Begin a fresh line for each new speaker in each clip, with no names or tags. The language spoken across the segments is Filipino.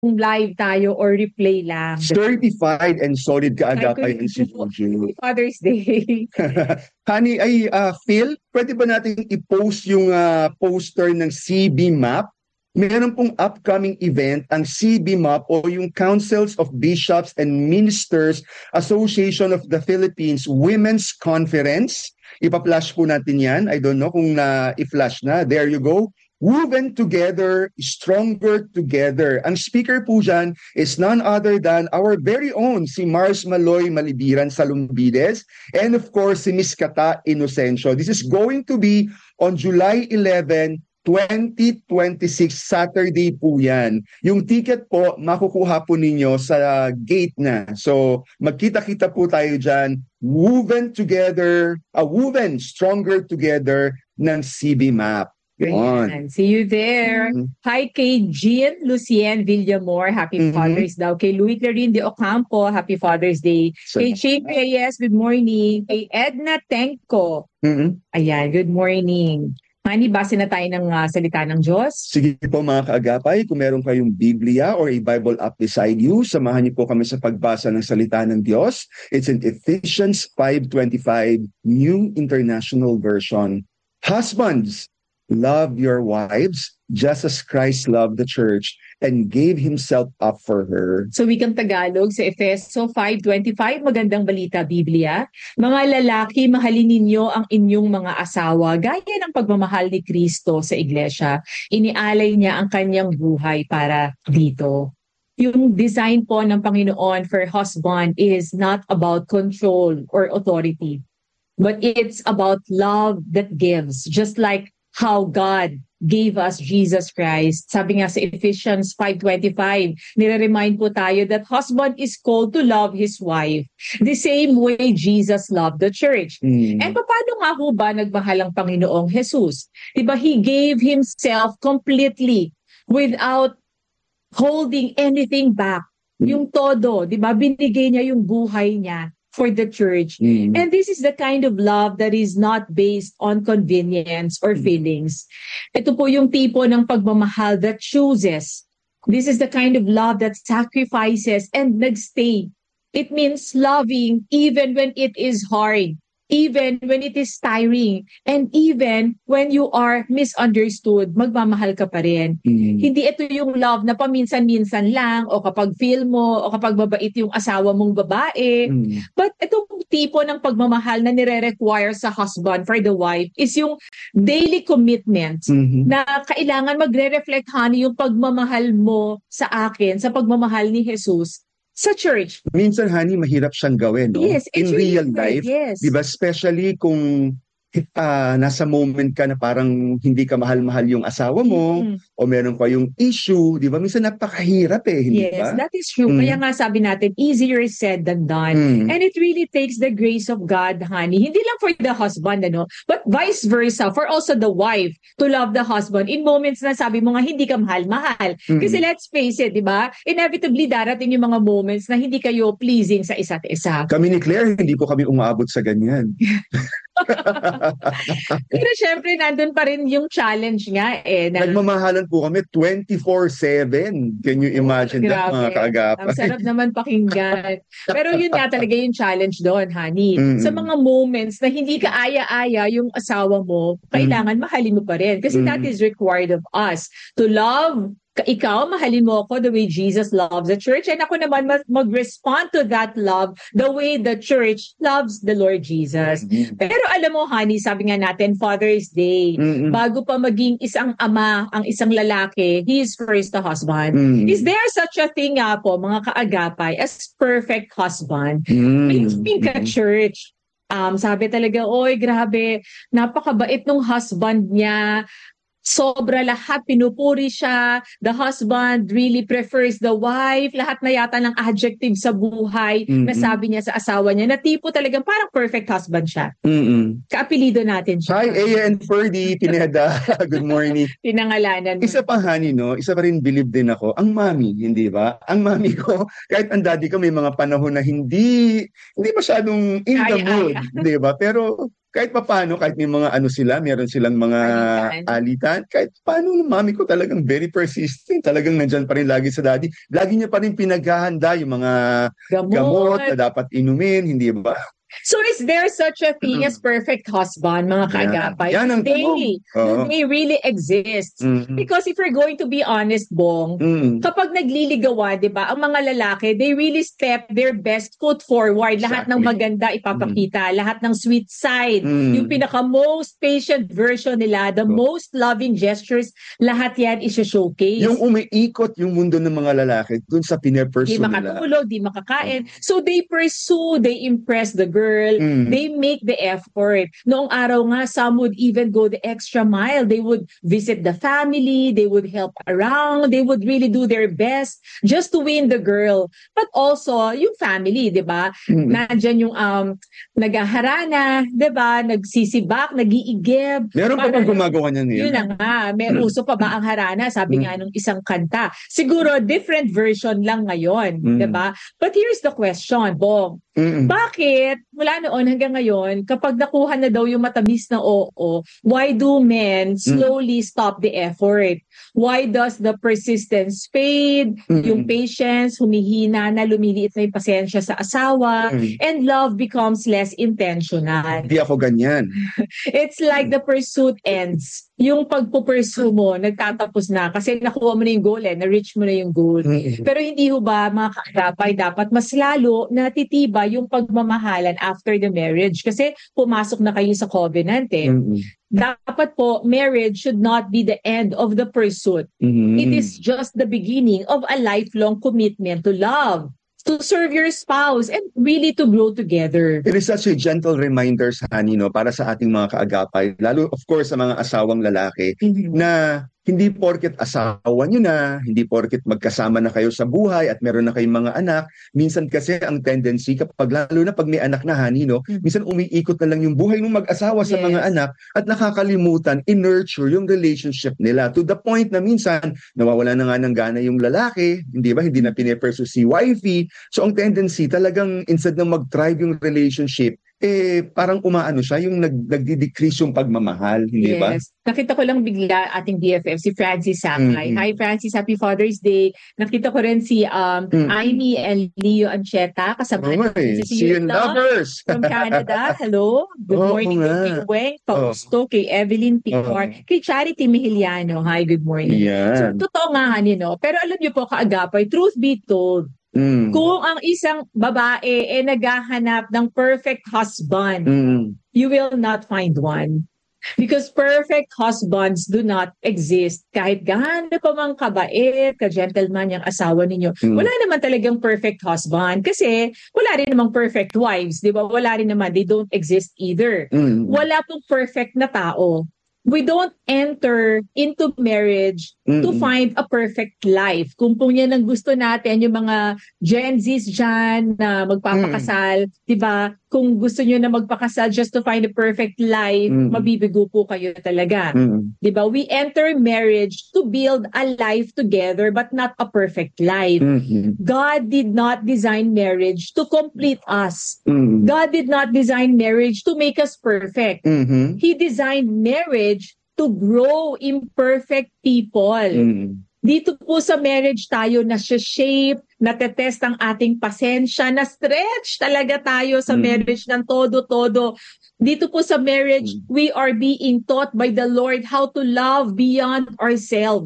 kung live tayo or replay lang.
Certified and solid kaagapay and si Jojo.
Father's Day.
Honey, Phil, pwede ba natin i-post yung poster ng CB Map? Meron pong upcoming event ang CB Map o yung Councils of Bishops and Ministers Association of the Philippines Women's Conference. Ipa-flash po natin yan. I don't know kung i-flash na. There you go. Woven together, stronger together. Ang speaker po dyan is none other than our very own si Mars Maloy Malibiran Salumbides and of course si Miss Kata Inocencio. This is going to be on July 11, 2026, Saturday po yan. Yung ticket po, makukuha po ninyo sa gate na. So, magkita-kita po tayo dyan. Woven together, woven stronger together ng CB Map.
Ayan. See you there. Hi kay Jean Lucien Villamor, Happy Father's Day. Kay Louis Clarin de Ocampo, Happy Father's Day. Kay Jake Reyes, good morning. Kay Edna Tenko. Ayan, good morning. Honey, base na tayo ng salita ng Diyos.
Sige po mga kaagapay, kung meron kayong Biblia or a Bible app beside you, samahan niyo po kami sa pagbasa ng salita ng Diyos. It's in Ephesians 5:25, New International Version. Husbands, love your wives just as Christ loved the church and gave himself up for her.
So wikang Tagalog sa Efeso 5:25, magandang balita Biblia. Mga lalaki, mahalin ninyo ang inyong mga asawa gaya ng pagmamahal ni Kristo sa iglesia. Inialay niya ang kanyang buhay para dito. Yung design po ng Panginoon for husband is not about control or authority, but it's about love that gives, just like how God gave us Jesus Christ. Sabi nga sa Ephesians 5:25, nire-remind po tayo that husband is called to love his wife the same way Jesus loved the church. And paano nga ho ba nagmahal ang Panginoong Jesus? Diba, He gave Himself completely without holding anything back. Yung todo, diba, binigay niya yung buhay niya for the church. And this is the kind of love that is not based on convenience or feelings. Ito po yung tipo ng pagmamahal that chooses. This is the kind of love that sacrifices and nagstay. It means loving even when it is hard, even when it is tiring, and even when you are misunderstood, magmamahal ka pa rin. Hindi ito yung love na paminsan-minsan lang o kapag feel mo o kapag mabait yung asawa mong babae. But itong tipo ng pagmamahal na nire-require sa husband for the wife is yung daily commitment na kailangan magre-reflect, honey, yung pagmamahal mo sa akin, sa pagmamahal ni Jesus sa church.
Minsan, honey, mahirap siyang gawin, no?
Yes,
in real life,
yes.
Diba? Especially kung nasa moment ka na parang hindi ka mahal-mahal yung asawa mo o meron pa yung issue, di ba? Minsan napakahirap hindi ba?
Yes, that is true. Kaya nga sabi natin, easier said than done. And it really takes the grace of God, honey. Hindi lang for the husband, but vice versa, for also the wife to love the husband in moments na sabi mo nga hindi ka mahal-mahal. Kasi let's face it, di ba? Inevitably darating yung mga moments na hindi kayo pleasing sa isa't isa.
Kami ni Claire, hindi po kami umaabot sa ganyan.
Pero syempre, nandun pa rin yung challenge nga
Nagmamahalan po kami 24/7. Can you imagine that, mga kaagapay?
Ang sarap naman pakinggan. Pero yun nga talaga yung challenge doon, honey. Sa mga moments na hindi ka aya-aya yung asawa mo, kailangan mahalin mo pa rin. Kasi that is required of us to love. Ikaw, mahalin mo ako the way Jesus loves the church, and ako naman mag-respond to that love the way the church loves the Lord Jesus. Pero alam mo, honey, sabi nga natin, Father's Day, bago pa maging isang ama ang isang lalaki, he is first a husband. Is there such a thing nga po, mga kaagapay, as perfect husband? Speaking ka church, sabi talaga, oy, grabe, napakabait nung husband niya. Sobra lahat, pinupuri siya. The husband really prefers the wife. Lahat na yata ng adjective sa buhay na sabi niya sa asawa niya, na tipo talagang parang perfect husband siya. Kaapelido natin siya.
Hi, Aya and Ferdy, Pineda. Good morning.
Pinangalanan mo.
Isa pa, honey, no? Isa pa rin believe din ako. Ang mami, hindi ba? Ang mami ko, kahit ang daddy ko, may mga panahon na hindi masyadong in the mood, hindi ba? Pero kahit papaano, kahit may mga ano sila, meron silang mga alitan, kahit paano, mami ko talagang very persistent. Talagang nandyan pa rin lagi sa daddy. Lagi niya pa rin pinaghahanda yung mga gamot na dapat inumin, hindi ba?
So is there such a thing as perfect husband, mga kaagapay?
Yan ang tanong.
They really exist. Because if we're going to be honest, Bong, kapag nagliligawan, di ba, ang mga lalaki, they really step their best foot forward. Lahat ng maganda ipapakita. Lahat ng sweet side. Yung pinaka-most patient version nila, the most loving gestures, lahat yan isa-showcase.
Yung umiikot yung mundo ng mga lalaki dun sa pine-pursue nila.
Di makatulog, di makakain. So they pursue, they impress the girl. They make the effort. Noong araw nga, some would even go the extra mile. They would visit the family, they would help around, they would really do their best just to win the girl. But also, yung family, di ba? Nandyan yung naghaharana, di ba? Nagsisibak, nag-iigib.
Meron pa bang gumagawa niyan?
Yun na nga. May uso pa ba ang harana? Sabi nga nung isang kanta. Siguro, different version lang ngayon, di ba? But here's the question, Bong. Bakit mula noon hanggang ngayon, kapag nakuha na daw yung matamis na oo, why do men slowly stop the effort? Why does the persistence fade? Yung patience, humihina na, lumiliit na yung pasensya sa asawa, and love becomes less intentional.
Hindi ako ganyan.
It's like the pursuit ends. Yung pagpupursue mo, nagtatapos na kasi nakuha mo na yung goal, na-reach mo na yung goal. Pero hindi ho ba, mga kaagapay, dapat mas lalo natitiba yung pagmamahalan after the marriage kasi pumasok na kayo sa covenant Dapat po, marriage should not be the end of the pursuit. It is just the beginning of a lifelong commitment to love, to serve your spouse, and really to grow together.
It is such a gentle reminder, Hani, para sa ating mga kaagapay, lalo of course sa mga asawang lalaki, na hindi porket asawa nyo na, hindi porket magkasama na kayo sa buhay at meron na kayong mga anak. Minsan kasi ang tendency, kapag lalo na pag may anak na, Hani, minsan umiikot na lang yung buhay ng mag-asawa sa mga anak at nakakalimutan i-nurture yung relationship nila to the point na minsan nawawala na nga ng gana yung lalaki, hindi ba? Hindi na pine-pursue si wifey. So ang tendency talagang instead na mag-thrive yung relationship, parang umaano siya, yung nagdi-decrease yung pagmamahal, hindi ba?
Yes. Nakita ko lang bigla ating BFF, si Francis Sakay. Hi Francis, Happy Father's Day. Nakita ko rin si Amy and Leo Ancheta, kasama
si you lovers
from Canada. Hello. Good morning to Kay Weng, Fausto, kay Evelyn Picor, kay Charity Mihiliano. Hi, good morning.
Yeah.
So, totoo nga, pero alam niyo po, kaagapay, truth be told, kung ang isang babae naghahanap ng perfect husband, you will not find one. Because perfect husbands do not exist. Kahit gaano pa mang kabait, ka-gentleman yung asawa ninyo, wala naman talagang perfect husband kasi wala rin namang perfect wives, di ba? Wala rin naman, they don't exist either. Wala pong perfect na tao. We don't enter into marriage to find a perfect life. Kung po yan ang gusto natin, yung mga Gen Zs dyan na magpapakasal, di ba? Kung gusto nyo na magpakasal just to find a perfect life, mabibigo po kayo talaga. Di ba? We enter marriage to build a life together but not a perfect life. God did not design marriage to complete us. God did not design marriage to make us perfect. He designed marriage to grow imperfect people. Dito po sa marriage tayo na-shape, natetest ang ating pasensya, na-stretch talaga tayo sa marriage ng todo-todo. Dito po sa marriage, we are being taught by the Lord how to love beyond ourselves.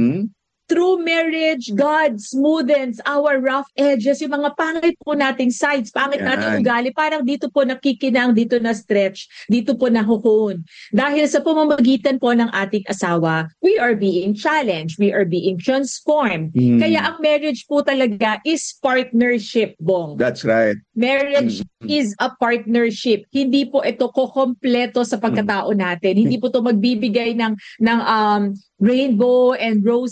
Through marriage, God smoothens our rough edges, yung mga pangit po nating sides, pangit nating ugali, parang dito po nakikinang, dito na stretch, dito po nahuhon. Dahil sa pamamagitan po ng ating asawa, we are being challenged, we are being transformed. Kaya ang marriage po talaga is partnership, Bong.
That's right.
Marriage is a partnership. Hindi po ito kukompleto sa pagkatao natin. Hindi po ito magbibigay ng rainbow and roses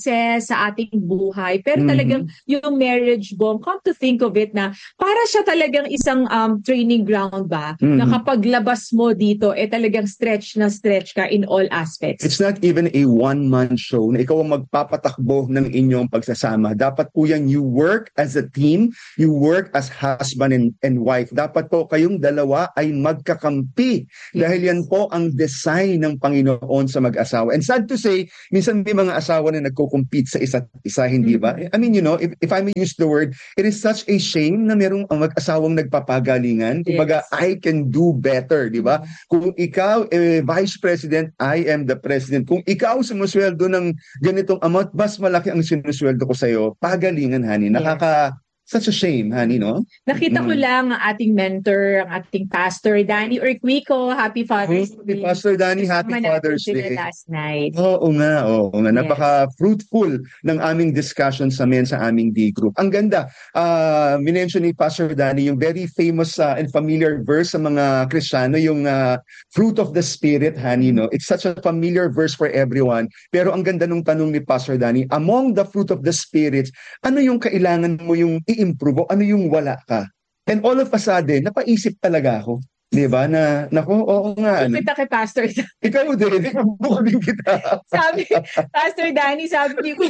sa ating buhay. Pero talagang yung marriage bond, come to think of it na para siya talagang isang training ground ba, na kapag labas mo dito, talagang stretch na stretch ka in all aspects.
It's not even a one-man show na ikaw ang magpapatakbo ng inyong pagsasama. Dapat po yan, you work as a team, you work as husband and wife. Dapat po kayong dalawa ay magkakampi. Dahil yan po ang design ng Panginoon sa mag-asawa. And sad to say, minsan may mga asawa na nagko-compete sa isa't isa, hindi ba? I mean, if I may use the word, it is such a shame na merong mag-asawang nagpapagalingan. Kumbaga, I can do better, di ba? Kung ikaw, Vice President, I am the President. Kung ikaw sumusweldo ng ganitong amount, mas malaki ang sinusweldo ko sa'yo, pagalingan, honey. Such a shame, honey, no?
Nakita ko lang ang ating mentor, ang ating Pastor Danny Urquico. Happy Father's Day.
Pastor Danny, happy Father's Day.
Last night.
Oo nga. Yes. Napaka-fruitful ng aming discussion sa aming D group. Ang ganda. Minention ni Pastor Danny yung very famous and familiar verse sa mga Kristiyano, yung fruit of the Spirit, honey, no? It's such a familiar verse for everyone. Pero ang ganda nung tanong ni Pastor Danny, among the fruit of the Spirit, ano yung kailangan mo yung i-improve o ano yung wala ka? And all of a sudden, napaisip talaga ako. Di ba? Oo nga.
Kita kay Pastor.
Ikaw din. Bukod kita.
Sabi, Pastor Danny, sabi ko,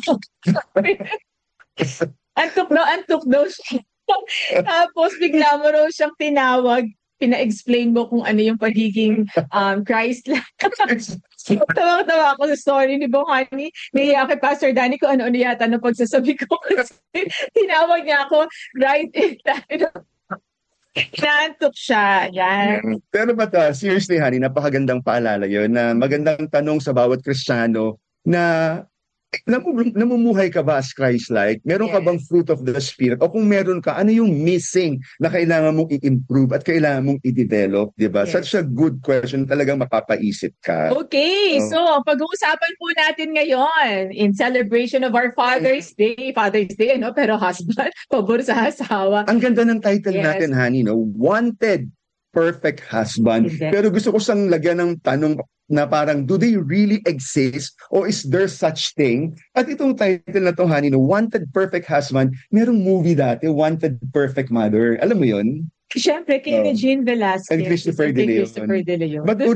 antok daw siya. Tapos bigla mo raw siyang tinawag, pina-explain mo kung ano yung pagiging Christ-like. Tawang-tawa ako sa story ni Honey. Nahiya kay Pastor Danny kung ano-ano yata ng pagsasabi ko. Kasi tinawag niya ako right in time. Naantok siya. Yan.
Pero seriously, honey, napakagandang paalala yun na magandang tanong sa bawat Kristiyano na namumuhay ka ba as Christ-like? Meron ka bang fruit of the Spirit? O kung meron ka, ano yung missing na kailangan mong i-improve at kailangan mong i-develop? Diba?
Yes.
Such a good question. Talagang mapapaisip ka.
Okay. So, pag-uusapan po natin ngayon in celebration of our Father's Day. Father's Day, pero husband, pabor sa asawa.
Ang ganda ng title natin, honey, no? Wanted Perfect Husband.
Exactly.
Pero gusto ko sang lagyan ng tanong na parang, do they really exist? Or is there such thing? At itong title na to, honey, no, Wanted Perfect Husband, merong movie dati, Wanted Perfect Mother. Alam mo yun?
Siyempre, kay Regine Velasquez.
And Christopher De Leon. But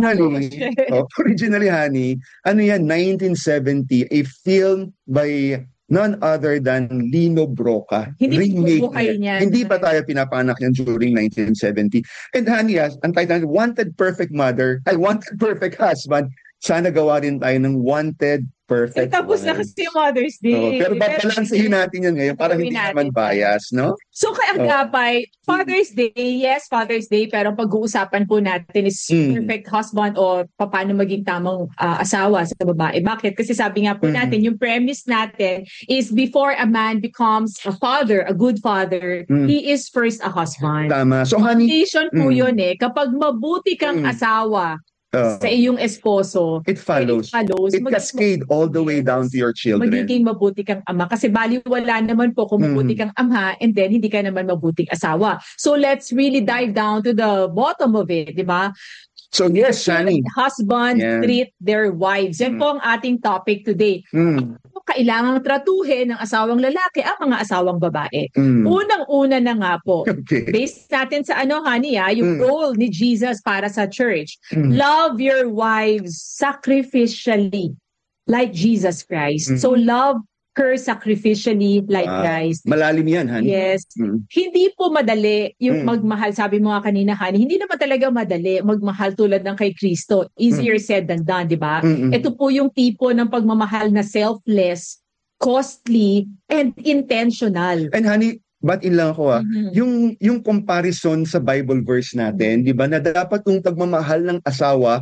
originally, honey, ano yan, 1970, a film by none other than Lino Broca.
Hindi buhay niya.
Hindi pa tayo pinapanak yan during 1970. And honey, ang title, Wanted Perfect Mother, Wanted Perfect Husband, sana gawa rin tayo ng Wanted Perfect
tapos na kasi Mother's Day.
Pero babalansihin natin yan ngayon para hindi naman bias, no?
So kaya agapay, Father's Day, yes, Father's Day, pero pag-uusapan po natin is perfect husband o paano maging tamang asawa sa babae. Bakit? Kasi sabi nga po natin, yung premise natin is before a man becomes a father, a good father, he is first a husband.
Tama. So honey,
foundation po yun kapag mabuti kang asawa, sa iyong esposo,
it follows. It cascade all the way down to your children.
Magiging mabuti kang ama. Kasi baliwala naman po kung mabuti kang ama and then hindi ka naman mabuting asawa. So let's really dive down to the bottom of it, di ba?
So yes, Shani.
Husbands treat their wives. Yan po ang ating topic today. Kailangang tratuhin ng asawang lalaki ang mga asawang babae. Unang-una na nga po.
Okay.
Based natin sa honey, yung role ni Jesus para sa church. Love your wives sacrificially like Jesus Christ. So love her sacrificially like Christ.
Malalim yan, honey.
Yes. Hindi po madali yung magmahal. Sabi mo nga kanina, honey, hindi naman talaga madali magmahal tulad ng kay Kristo. Easier said than done, di ba? Ito po yung tipo ng pagmamahal na selfless, costly, and intentional.
And honey, batiin lang ako yung comparison sa Bible verse natin, di ba, na dapat yung pagmamahal ng asawa,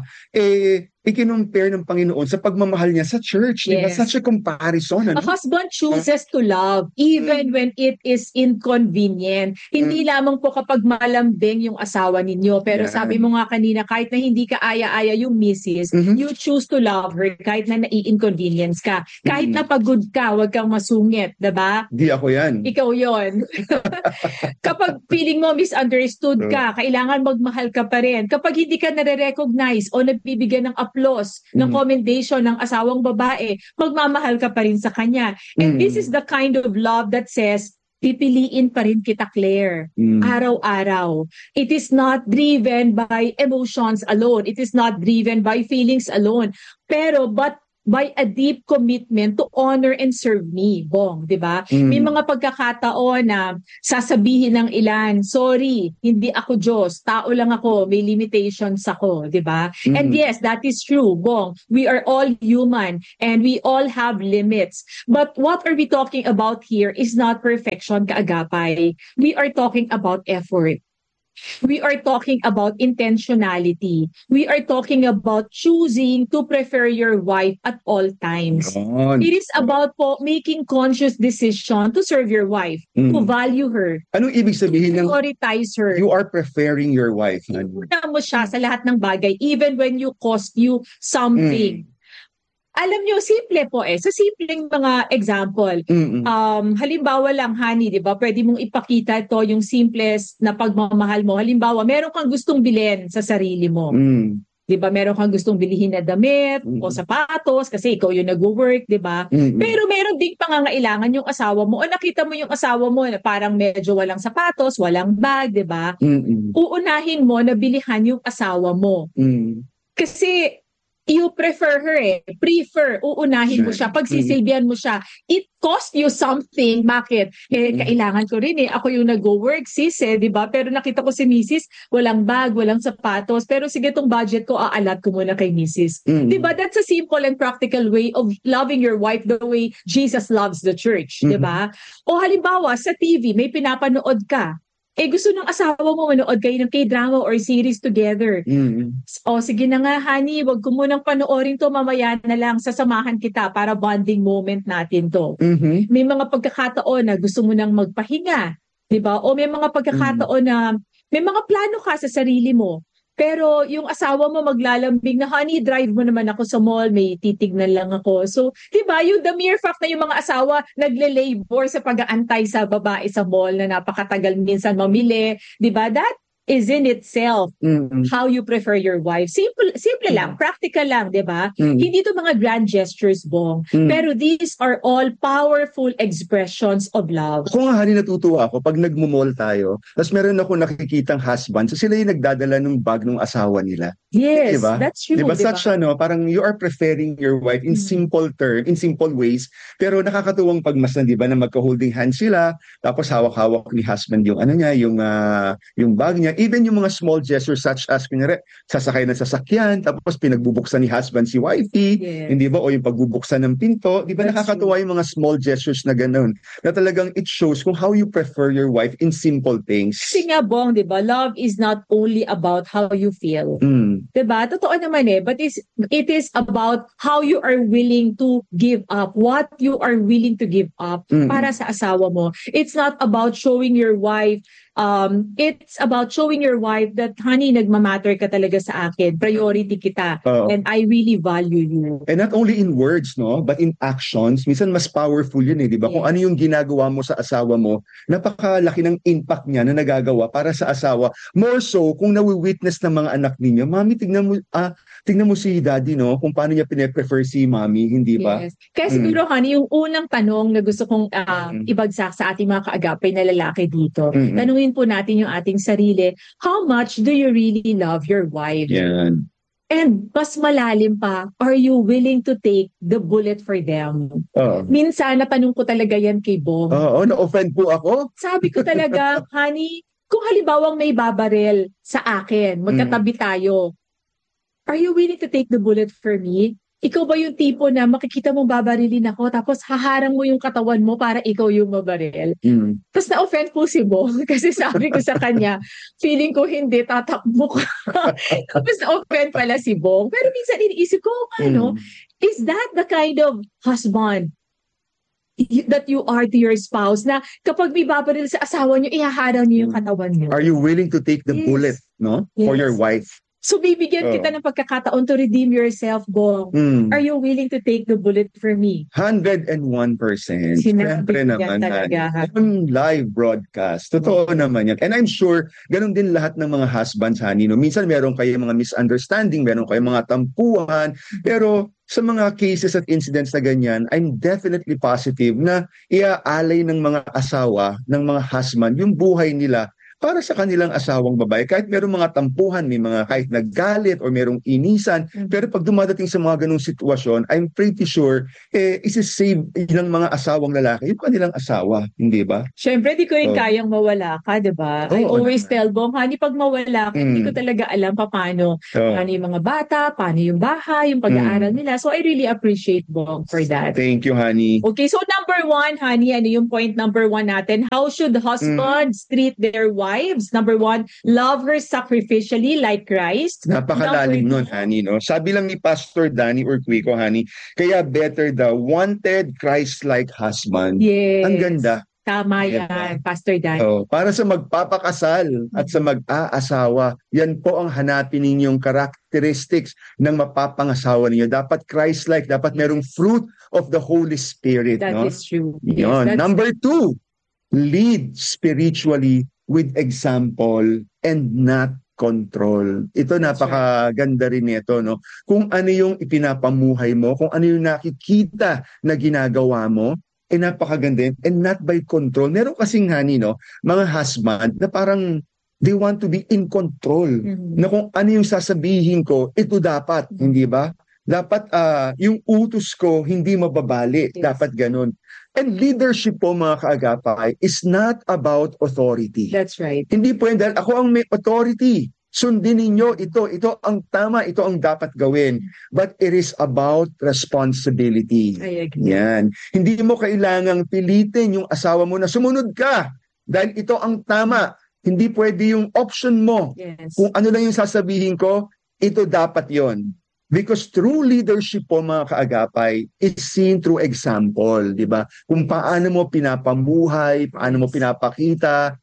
ikinumpare ng Panginoon sa pagmamahal niya sa church. Yes. Diba? Such a comparison.
A husband chooses to love even when it is inconvenient. Hindi lamang po kapag malambing yung asawa ninyo. Pero sabi mo nga kanina, kahit na hindi ka aya-aya yung misis, you choose to love her kahit na nai-inconvenience ka. Kahit na pagod ka, wag kang masungit. Diba?
Di ako yan.
Ikaw yon. Kapag feeling mo misunderstood ka, kailangan magmahal ka pa rin. Kapag hindi ka nare-recognize o nabibigyan ng applause, ng commendation ng asawang babae, magmamahal ka pa rin sa kanya. And this is the kind of love that says, pipiliin pa rin kita, Claire, araw-araw. It is not driven by emotions alone. It is not driven by feelings alone. But by a deep commitment to honor and serve me, Bong, di ba? May mga pagkakataon na sasabihin ng ilan, sorry, hindi ako Diyos, tao lang ako, may limitations ako, di ba? And yes, that is true, Bong. We are all human and we all have limits. But what are we talking about here is not perfection, kaagapay. We are talking about effort. We are talking about intentionality. We are talking about choosing to prefer your wife at all times. It is about making conscious decision to serve your wife, to value her.
Anong ibig sabihin ng
prioritize her?
You are preferring your wife.
Una mo siya sa lahat ng bagay, even when you cost you something. Alam nyo, simple po Sa simpleng mga example. Halimbawa lang, honey, di ba? Pwede mong ipakita ito yung simplest na pagmamahal mo. Halimbawa, meron kang gustong bilhin sa sarili mo. Di ba? Meron kang gustong bilihin na damit o sapatos kasi ikaw yung nag-work, di ba? Pero meron ding pangangailangan yung asawa mo o nakita mo yung asawa mo na parang medyo walang sapatos, walang bag, di ba? Uunahin mo na bilihan yung asawa mo. Kasi you prefer her uunahin mo siya, pagsisilbihan mo siya. It cost you something. Bakit? Kailangan ko rin ako yung nag-work, sis di ba? Pero nakita ko si Mrs. walang bag, walang sapatos, pero sige tong budget ko, aalat ko muna kay Mrs. Di ba? That's a simple and practical way of loving your wife the way Jesus loves the church, di ba? O halimbawa, sa TV, may pinapanood ka. Gusto ng asawa mo manood kayo ng K-drama or series together. O sige na nga, honey, wag ko munang panoorin to, mamaya na lang, sasamahan kita para bonding moment natin to. May mga pagkakataon na gusto mo nang magpahinga, di ba? O may mga pagkakataon na may mga plano ka sa sarili mo. Pero yung asawa mo maglalambing na, honey, drive mo naman ako sa mall, may titignan lang ako. So, di ba, the mere fact na yung mga asawa nagle-labor sa pag-aantay sa babae sa mall na napakatagal minsan mamili, di ba, that is in itself how you prefer your wife. Simple lang, practical lang, di ba? Hindi to mga grand gestures, Bong. Pero these are all powerful expressions of love.
Kung honey, natutuwa ako pag nagmumall tayo, tapos meron ako nakikitang husband, so sila yung nagdadala ng bag ng asawa nila.
Yes,
diba?
That's true.
Diba? Such parang you are preferring your wife in simple ways, pero nakakatuwang pagmasdan, diba, na magka-holding hands sila, tapos hawak-hawak ni husband yung yung bag niya. Even yung mga small gestures such as, kunyari, sasakay ng sasakyan, tapos pinagbubuksan ni husband si wifey, hindi ba? O yung pagbubuksan ng pinto, di ba? Nakakatuwa yung mga small gestures na ganoon. Na talagang it shows kung how you prefer your wife in simple things.
Kasi nga, Bong, di ba? Love is not only about how you feel. Di ba? Totoo naman but it is about how you are willing to give up, what you are willing to give up para sa asawa mo. It's not about showing your wife it's about showing your wife that, honey, nagmamatter ka talaga sa akin. Priority kita. And I really value you.
And not only in words, no, but in actions. Minsan mas powerful yun di ba? Kung ano yung ginagawa mo sa asawa mo, napakalaki ng impact niya na nagagawa para sa asawa. More so, kung nawi-witness ng mga anak ninyo, mami, tignan mo si daddy, no, kung paano niya pine-prefer si mami, hindi ba?
Yes. Kaya siguro, honey, yung unang tanong na gusto kong ibagsak sa ating mga kaagapay na lalaki dito, tanungin po natin yung ating sarili, how much do you really love your wife?
Yan.
And mas malalim pa, are you willing to take the bullet for them? Minsan, natanong ko talaga yan kay Bong.
Na-offend po ako.
Sabi ko talaga, honey, kung halimbawang may babarel sa akin, magkatabi tayo, are you willing to take the bullet for me? Ikaw ba yung tipo na makikita mong babarilin ako tapos haharang mo yung katawan mo para ikaw yung mabaril? Tapos na-offend po si Bong kasi sabi ko sa kanya, feeling ko hindi, tatakbo ka. Tapos na-offend pala si Bong. Pero minsan iniisip ko, is that the kind of husband that you are to your spouse na kapag may babaril sa asawa niyo, ihaharang niyo yung katawan niyo?
Are you willing to take the bullet, no? For your wife?
So bibigyan
Oh.
kita ng pagkakataon to redeem yourself, Bong. Are you willing to take the bullet for me?
101%.
Sinabi
Siyempre
niya
naman,
talaga, ha?
on live broadcast. Totoo
Okay.
naman yan. And I'm sure, ganun din lahat ng mga husbands, honey. No? Minsan meron kayong mga misunderstanding, meron kayong mga tampuhan, pero sa mga cases at incidents na ganyan, I'm definitely positive na iaalay ng mga asawa, ng mga husband, yung buhay nila para sa kanilang asawang babae. Kahit merong mga tampuhan, may mga kahit naggalit or merong inisan, pero pag dumadating sa mga ganung sitwasyon, I'm pretty sure, isi-save ng mga asawang lalaki yung kanilang asawa, hindi ba?
Siyempre, di ko rin
Oh.
kayang mawala ka, di ba? I
Oo
always
naman.
tell Bong, honey, pag mawala ka, hindi ko
Mm.
talaga alam paano
Oh.
yung mga bata, paano yung bahay, yung pag-aaral nila. So I really appreciate Bong for that.
Thank you, honey.
Okay, so number 1, honey, ano yung point number 1 natin? How should husbands treat their wives? Number 1, love her sacrificially like Christ.
Napakalalim
Number
nun, honey, no? Sabi lang ni Pastor Danny Urquico, honey, kaya better the wanted Christ-like husband.
Yes.
Ang ganda.
Tama
Diba?
yan, Pastor Dan.
Oh, para sa magpapakasal at sa mag-aasawa, yan po ang hanapin ninyong characteristics ng mapapangasawa ninyo. Dapat Christ-like, dapat merong fruit of the Holy Spirit.
That
no?
is true.
Yun.
Yes,
Number 2, lead spiritually with example and not control. Ito
That's
napakaganda rin nito, no? Kung ano yung ipinapamuhay mo, kung ano yung nakikita na ginagawa mo, napakaganda yun. And not by control. Meron kasing honey, no? Mga husband na parang they want to be in control. Na kung ano yung sasabihin ko, ito dapat, hindi ba? Dapat yung utos ko hindi mababali.
Yes.
Dapat ganun. And leadership po, mga kaagapay, is not about authority.
That's right.
Hindi po yun dahil ako ang may authority. Sundin ninyo ito ang tama, ito ang dapat gawin. But it is about responsibility.
I agree.
Yan. Hindi mo kailangang pilitin yung asawa mo na sumunod ka dahil ito ang tama. Hindi pwede yung option mo.
Yes.
Kung ano lang yung sasabihin ko, ito dapat yon. Because true leadership po, mga kaagapay, is seen through example, di ba? Kung paano mo pinapamuhay, paano mo pinapakita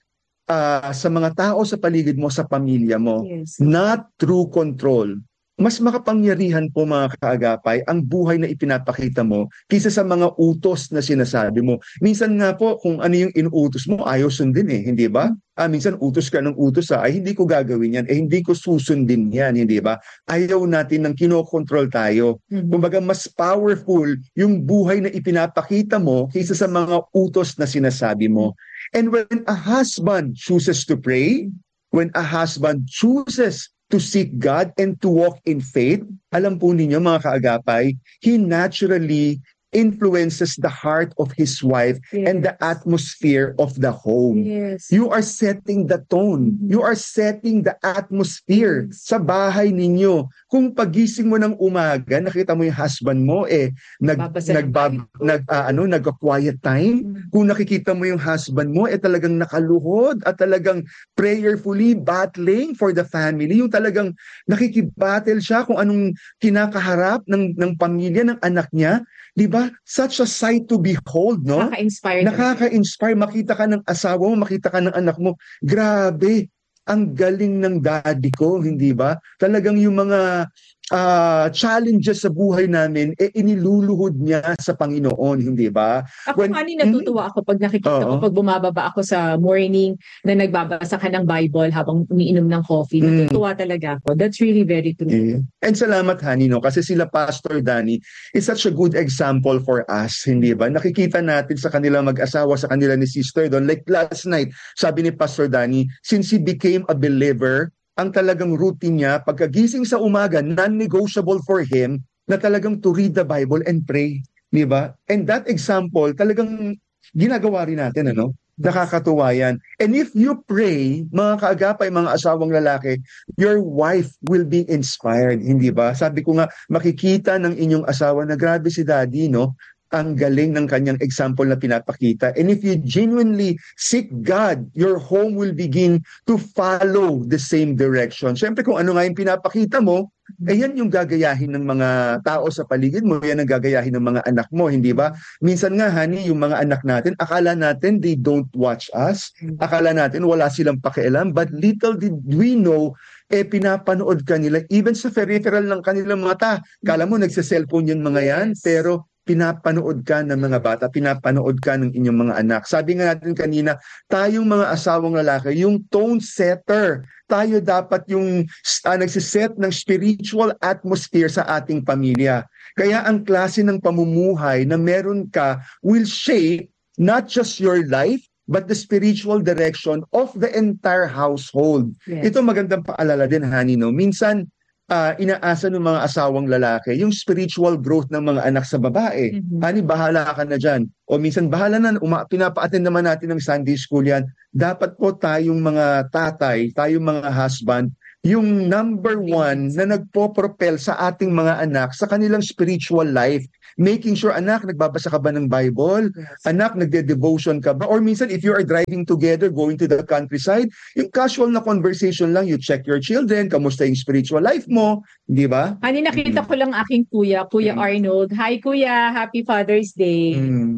sa mga tao sa paligid mo, sa pamilya mo.
Yes.
Not through control. Mas makapangyarihan po, mga kaagapay, ang buhay na ipinapakita mo kaysa sa mga utos na sinasabi mo. Minsan nga po, kung ano yung inuutos mo, ayaw sundin hindi ba? Minsan utos ka ng utos ay hindi ko gagawin yan, hindi ko susundin yan, hindi ba? Ayaw natin ng kinokontrol tayo. Kumbaga, mas powerful yung buhay na ipinapakita mo kaysa sa mga utos na sinasabi mo. And when a husband chooses to pray, when a husband chooses to seek God and to walk in faith, alam po ninyo, mga kaagapay, he naturally influences the heart of his wife and the atmosphere of the home.
Yes.
You are setting the tone. You are setting the atmosphere sa bahay ninyo. Kung pagising mo ng umaga, nakita mo yung husband mo nag-quiet time. Kung nakikita mo yung husband mo talagang nakaluhod at talagang prayerfully battling for the family. Yung talagang nakikibattle siya kung anong kinakaharap ng pamilya, ng anak niya. Diba? Such a sight to behold, no?
Nakaka-inspire.
Nakaka-inspire. Makita ka ng asawa mo, makita ka ng anak mo. Grabe, ang galing ng daddy ko, hindi ba? Talagang yung mga challenges sa buhay namin, iniluluhod niya sa Panginoon, hindi ba?
Ako natutuwa ako pag nakikita ko, pag bumababa ako sa morning na nagbabasa ka ng Bible habang umiinom ng coffee. Natutuwa talaga ako. That's really very true.
Yeah. And salamat, honey, no? Kasi sila Pastor Danny is such a good example for us, hindi ba? Nakikita natin sa kanila mag-asawa, sa kanila ni Sister Don. Like last night, sabi ni Pastor Danny, since he became a believer, ang talagang routine niya, pagkagising sa umaga, non-negotiable for him na talagang to read the Bible and pray. Di ba? And that example, talagang ginagawa rin natin, ano? Nakakatuwa yan. And if you pray, mga kaagapay, mga asawang lalaki, your wife will be inspired, hindi ba? Sabi ko nga, makikita ng inyong asawa na grabe si daddy, no? Ang galing ng kanyang example na pinapakita. And if you genuinely seek God, your home will begin to follow the same direction. Siyempre kung ano nga yung pinapakita mo, yan yung gagayahin ng mga tao sa paligid mo, yan ang gagayahin ng mga anak mo, hindi ba? Minsan nga, honey, yung mga anak natin, akala natin they don't watch us, akala natin wala silang pakialam, but little did we know, pinapanood ka nila, even sa peripheral ng kanilang mata. Kala mo, nagsa-cellphone yung mga yan, pero pinapanood ka ng mga bata, pinapanood ka ng inyong mga anak. Sabi nga natin kanina, tayong mga asawang lalaki, yung tone setter, tayo dapat yung nagsiset ng spiritual atmosphere sa ating pamilya. Kaya ang klase ng pamumuhay na meron ka will shape not just your life, but the spiritual direction of the entire household.
Yes.
Ito magandang paalala din, honey, no? Minsan, inaasa ng mga asawang lalaki yung spiritual growth ng mga anak sa babae. Honey, bahala ka na dyan. O minsan, bahala na, pinapa-attend naman natin ng Sunday school yan. Dapat po tayong mga tatay, tayong mga husband, yung number one na nagpo-propel sa ating mga anak sa kanilang spiritual life. Making sure, anak, nagbabasa ka ba ng Bible?
Yes.
Anak, nagde-devotion ka ba? Or minsan, if you are driving together, going to the countryside, yung casual na conversation lang, you check your children, kamusta yung spiritual life mo, di ba?
Ani, nakita ko lang aking kuya, Kuya Arnold. Hi, Kuya. Happy Father's Day.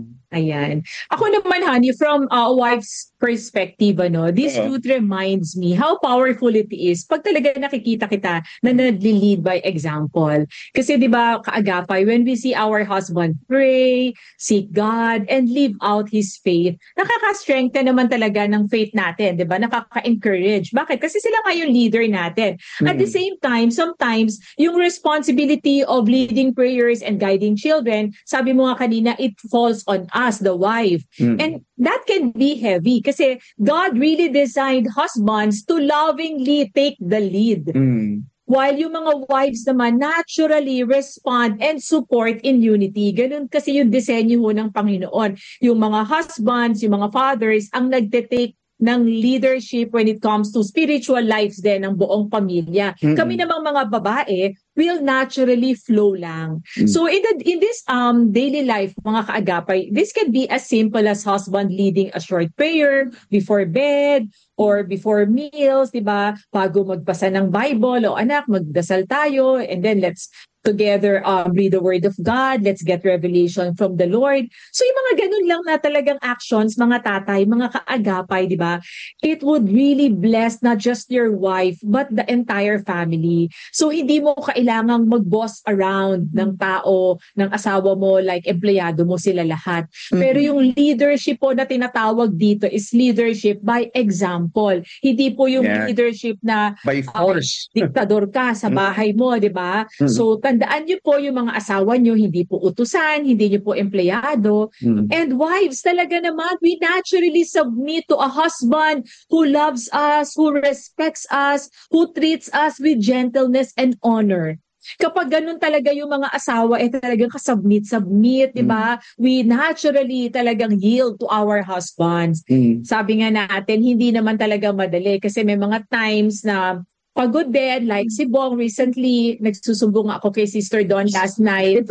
Ayan. Ako naman, honey, from a wife's perspective, this truth reminds me how powerful it is pag talaga nakikita kita na nagli-lead by example. Kasi di ba, kaagapay, when we see our husband pray, seek God, and live out His faith, nakaka-strengthen naman talaga ng faith natin, di ba? Nakaka-encourage. Bakit? Kasi sila nga yung leader natin. At the same time, sometimes, yung responsibility of leading prayers and guiding children, sabi mo nga kanina, it falls on us, the wife. And that can be heavy kasi God really designed husbands to lovingly take the lead. While yung mga wives naman naturally respond and support in unity. Ganun kasi yung disenyo ho ng Panginoon. Yung mga husbands, yung mga fathers, ang nagte-take ng leadership when it comes to spiritual lives din ng buong pamilya. Kami namang mga babae will naturally flow lang. So in this daily life, mga kaagapay, this can be as simple as husband leading a short prayer before bed or before meals, di ba? Bago magbasa ng Bible, o anak, magdasal tayo, and then let's together read the Word of God, let's get revelation from the Lord. So yung mga ganun lang na talagang actions, mga tatay, mga kaagapay, di ba? It would really bless not just your wife, but the entire family. So hindi mo kailangang mag-boss around ng tao, ng asawa mo, like empleyado mo sila lahat. Pero yung leadership po na tinatawag dito is leadership by example. Hindi po yung leadership na
by force.
Diktador ka sa bahay mo, di ba? So tandaan niyo po yung mga asawa niyo, hindi po utusan, hindi niyo po empleyado. And wives, talaga naman, we naturally submit to a husband who loves us, who respects us, who treats us with gentleness and honor. Kapag ganun talaga yung mga asawa, talagang kasubmit, di ba? We naturally talagang yield to our husbands. Sabi nga natin, hindi naman talaga madali kasi may mga times na pagod din, like si Bong recently, nagsusumbong ako kay Sister Dawn last night.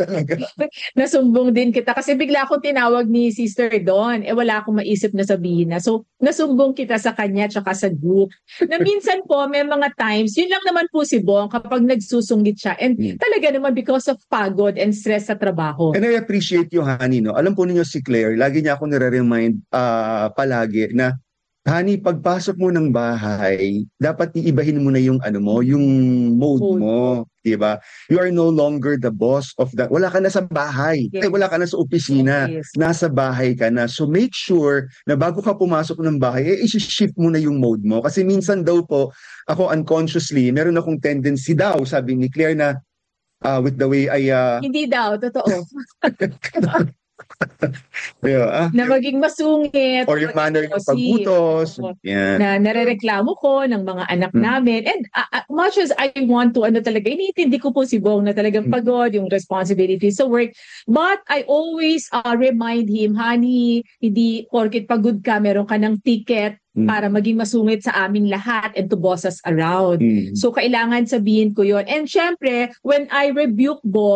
Nasumbong din kita kasi bigla akong tinawag ni Sister Dawn. Wala akong maisip na sabihin na. So, nasumbong kita sa kanya tsaka sa group. Na minsan po, may mga times, yun lang naman po si Bong kapag nagsusungit siya. And talaga naman because of pagod and stress sa trabaho.
And I appreciate you, honey, no? Alam po ninyo si Claire, lagi niya ako nire-remind palagi na honey, pagpasok mo ng bahay, dapat iibahin mo na yung yung mode mo, 'di ba? You are no longer the boss of that. Wala ka na sa bahay. Wala ka na sa opisina. Nasa bahay ka na. So make sure na bago ka pumasok ng bahay, i-shift mo na yung mode mo. Kasi minsan daw po, ako unconsciously, meron akong tendency daw, sabi ni Claire na with the way I
Hindi daw, totoo.
Na
maging masungit.
Or yung manner ng pagbutos.
Na narereklamo ko ng mga anak namin. And much as I want to, talaga, iniintindi ko po si Bong na talagang pagod, yung responsibilities sa work. But I always remind him, honey, hindi porket pagod ka, meron ka ng ticket para maging masungit sa aming lahat and to boss us around. So, kailangan sabihin ko yon. And syempre, when I rebuke Bong,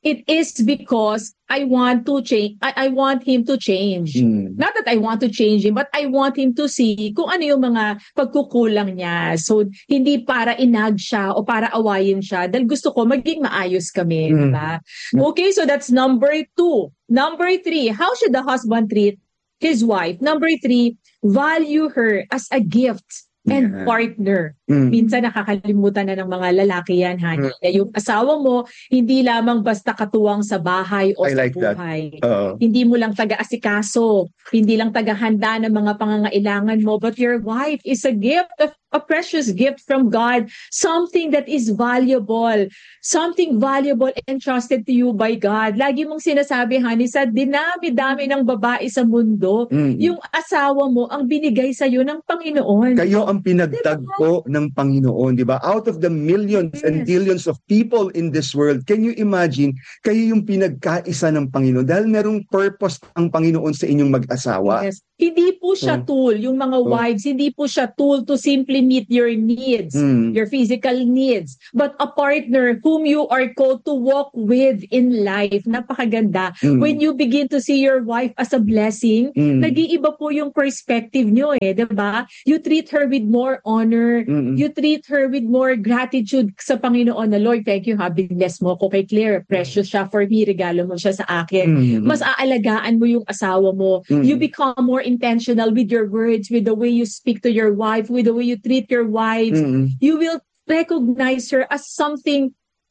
it is because I want to change. I want him to change. Not that I want to change him, but I want him to see kung ano yung mga pagkukulang niya. So, hindi para inag siya o para awayin siya. Dahil gusto ko maging maayos kami. Diba? Okay, so that's number 2. Number 3, how should the husband treat his wife? Number 3, value her as a gift and partner. Minsan nakakalimutan na ng mga lalaki yan, honey. Yung asawa mo, hindi lamang basta katuwang sa bahay o sa buhay. Hindi mo lang taga-asikaso, hindi lang taga-handa ng mga pangangailangan mo, but your wife is a gift, a precious gift from God, something that is valuable, something valuable entrusted to you by God. Lagi mong sinasabi, honey, sa dinami-dami ng babae sa mundo, yung asawa mo ang binigay sa'yo ng Panginoon.
Kayo ang pinagtagpo ng Panginoon, di ba? Out of the millions and billions of people in this world, can you imagine, kayo yung pinagkaisa ng Panginoon dahil merong purpose ang Panginoon sa inyong mag-asawa.
Yes. Hindi po siya tool, yung mga wives, hindi po siya tool to simply meet your needs, your physical needs, but a partner whom you are called to walk with in life. Napakaganda. When you begin to see your wife as a blessing, nag-iiba po yung perspective nyo diba? You treat her with more honor, you treat her with more gratitude sa Panginoon na, Lord, thank you, bless mo ko kay Claire, precious siya for me, regalo mo siya sa akin. Mas aalagaan mo yung asawa mo. You become more intentional with your words, with the way you speak to your wife, with the way you treat your wives. You will recognize her as something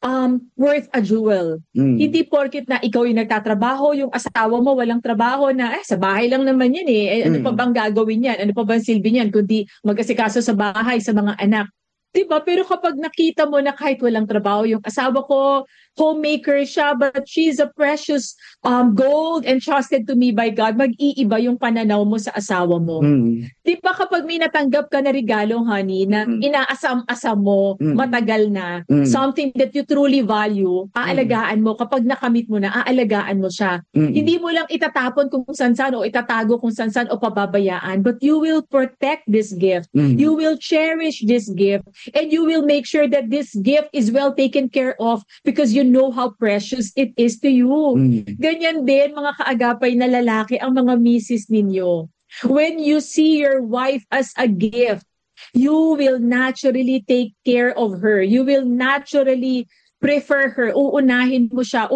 worth a jewel. Hindi porket na ikaw yung nagtatrabaho, yung asawa mo walang trabaho na, sa bahay lang naman yan ano pa bang gagawin yan? Ano pa bang silbi niyan? Kundi mag-asikaso sa bahay, sa mga anak. Diba? Pero kapag nakita mo na kahit walang trabaho, yung asawa ko, homemaker siya, but she's a precious gold entrusted to me by God, mag-iiba yung pananaw mo sa asawa mo. Diba kapag may natanggap ka na regalo, honey, na inaasam-asam mo, matagal na, something that you truly value, aalagaan mo, kapag nakamit mo na, aalagaan mo siya. Hindi mo lang itatapon kung san-san o itatago kung san-san o pababayaan, but you will protect this gift. You will cherish this gift. And you will make sure that this gift is well taken care of because you know how precious it is to you. Ganyan din, mga kaagapay na lalaki, ang mga misis ninyo. When you see your wife as a gift, you will naturally take care of her. You will naturally prefer her. Uunahin mo siya,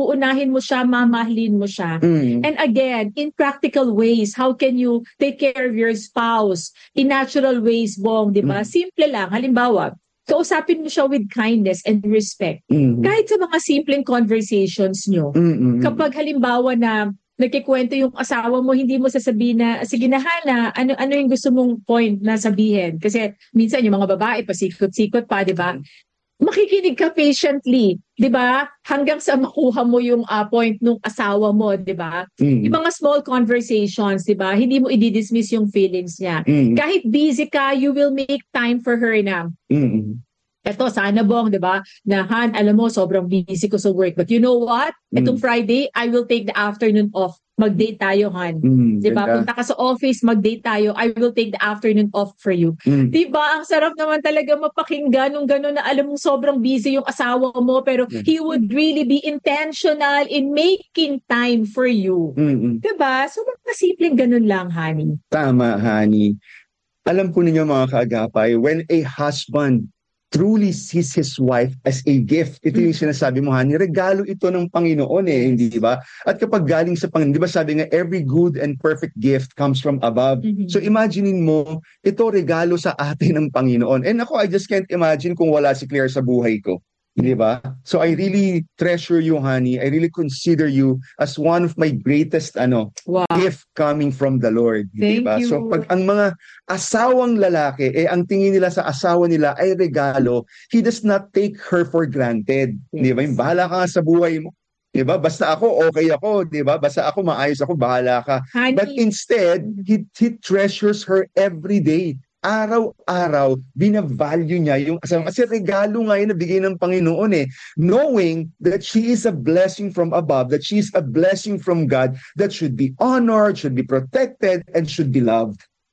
mamahalin mo siya. And again, in practical ways, how can you take care of your spouse? In natural ways, Bong, di ba? Simple lang. Halimbawa, kausapin mo siya with kindness and respect. Kahit sa mga simpleng conversations nyo. Kapag halimbawa na nagkikwento yung asawa mo, hindi mo sasabihin na, sige na Hana, ano yung gusto mong point na sabihin? Kasi minsan yung mga babae, pasikot-sikot pa, di ba? Makikinig ka patiently, 'di ba? Hanggang sa makuha mo yung point nung asawa mo, 'di ba? Yung mga small conversations, 'di ba? Hindi mo i-dismiss yung feelings niya. Kahit busy ka, you will make time for her na. Eto, sana Bong, 'di ba? Na Han, alam mo, sobrang busy ko sa work. But you know what? Etong Friday, I will take the afternoon off. Mag-date tayo, Han. Diba? Punta ka sa office, mag-date tayo. I will take the afternoon off for you. Diba? Ang sarap naman talaga mapakinggan nung gano'n na alam mong sobrang busy yung asawa mo, pero he would really be intentional in making time for you. Diba? So, mga simpleng gano'n lang, honey.
Tama, honey. Alam po ninyo mga kaagapay, when a husband truly sees his wife as a gift. Ito yung sinasabi mo, honey, regalo ito ng Panginoon hindi ba? At kapag galing sa Panginoon, di ba sabi nga, every good and perfect gift comes from above. So imaginein mo, ito regalo sa atin ng Panginoon. And ako, I just can't imagine kung wala si Claire sa buhay ko. Di ba? So I really treasure you, honey. I really consider you as one of my greatest gift coming from the Lord. Di ba? So pag ang mga asawang lalaki, ang tingin nila sa asawa nila ay regalo, he does not take her for granted. Di ba? Yung bahala ka sa buhay mo. Di ba? Basta ako, okay ako. Di ba? Basta ako, maayos ako, bahala ka.
Honey.
But instead, he treasures her every day. Araw-araw, binavalue niya yung asawa. Kasi regalo nga yun na bigay ng Panginoon knowing that she is a blessing from above, that she is a blessing from God, that should be honored, should be protected, and should be loved.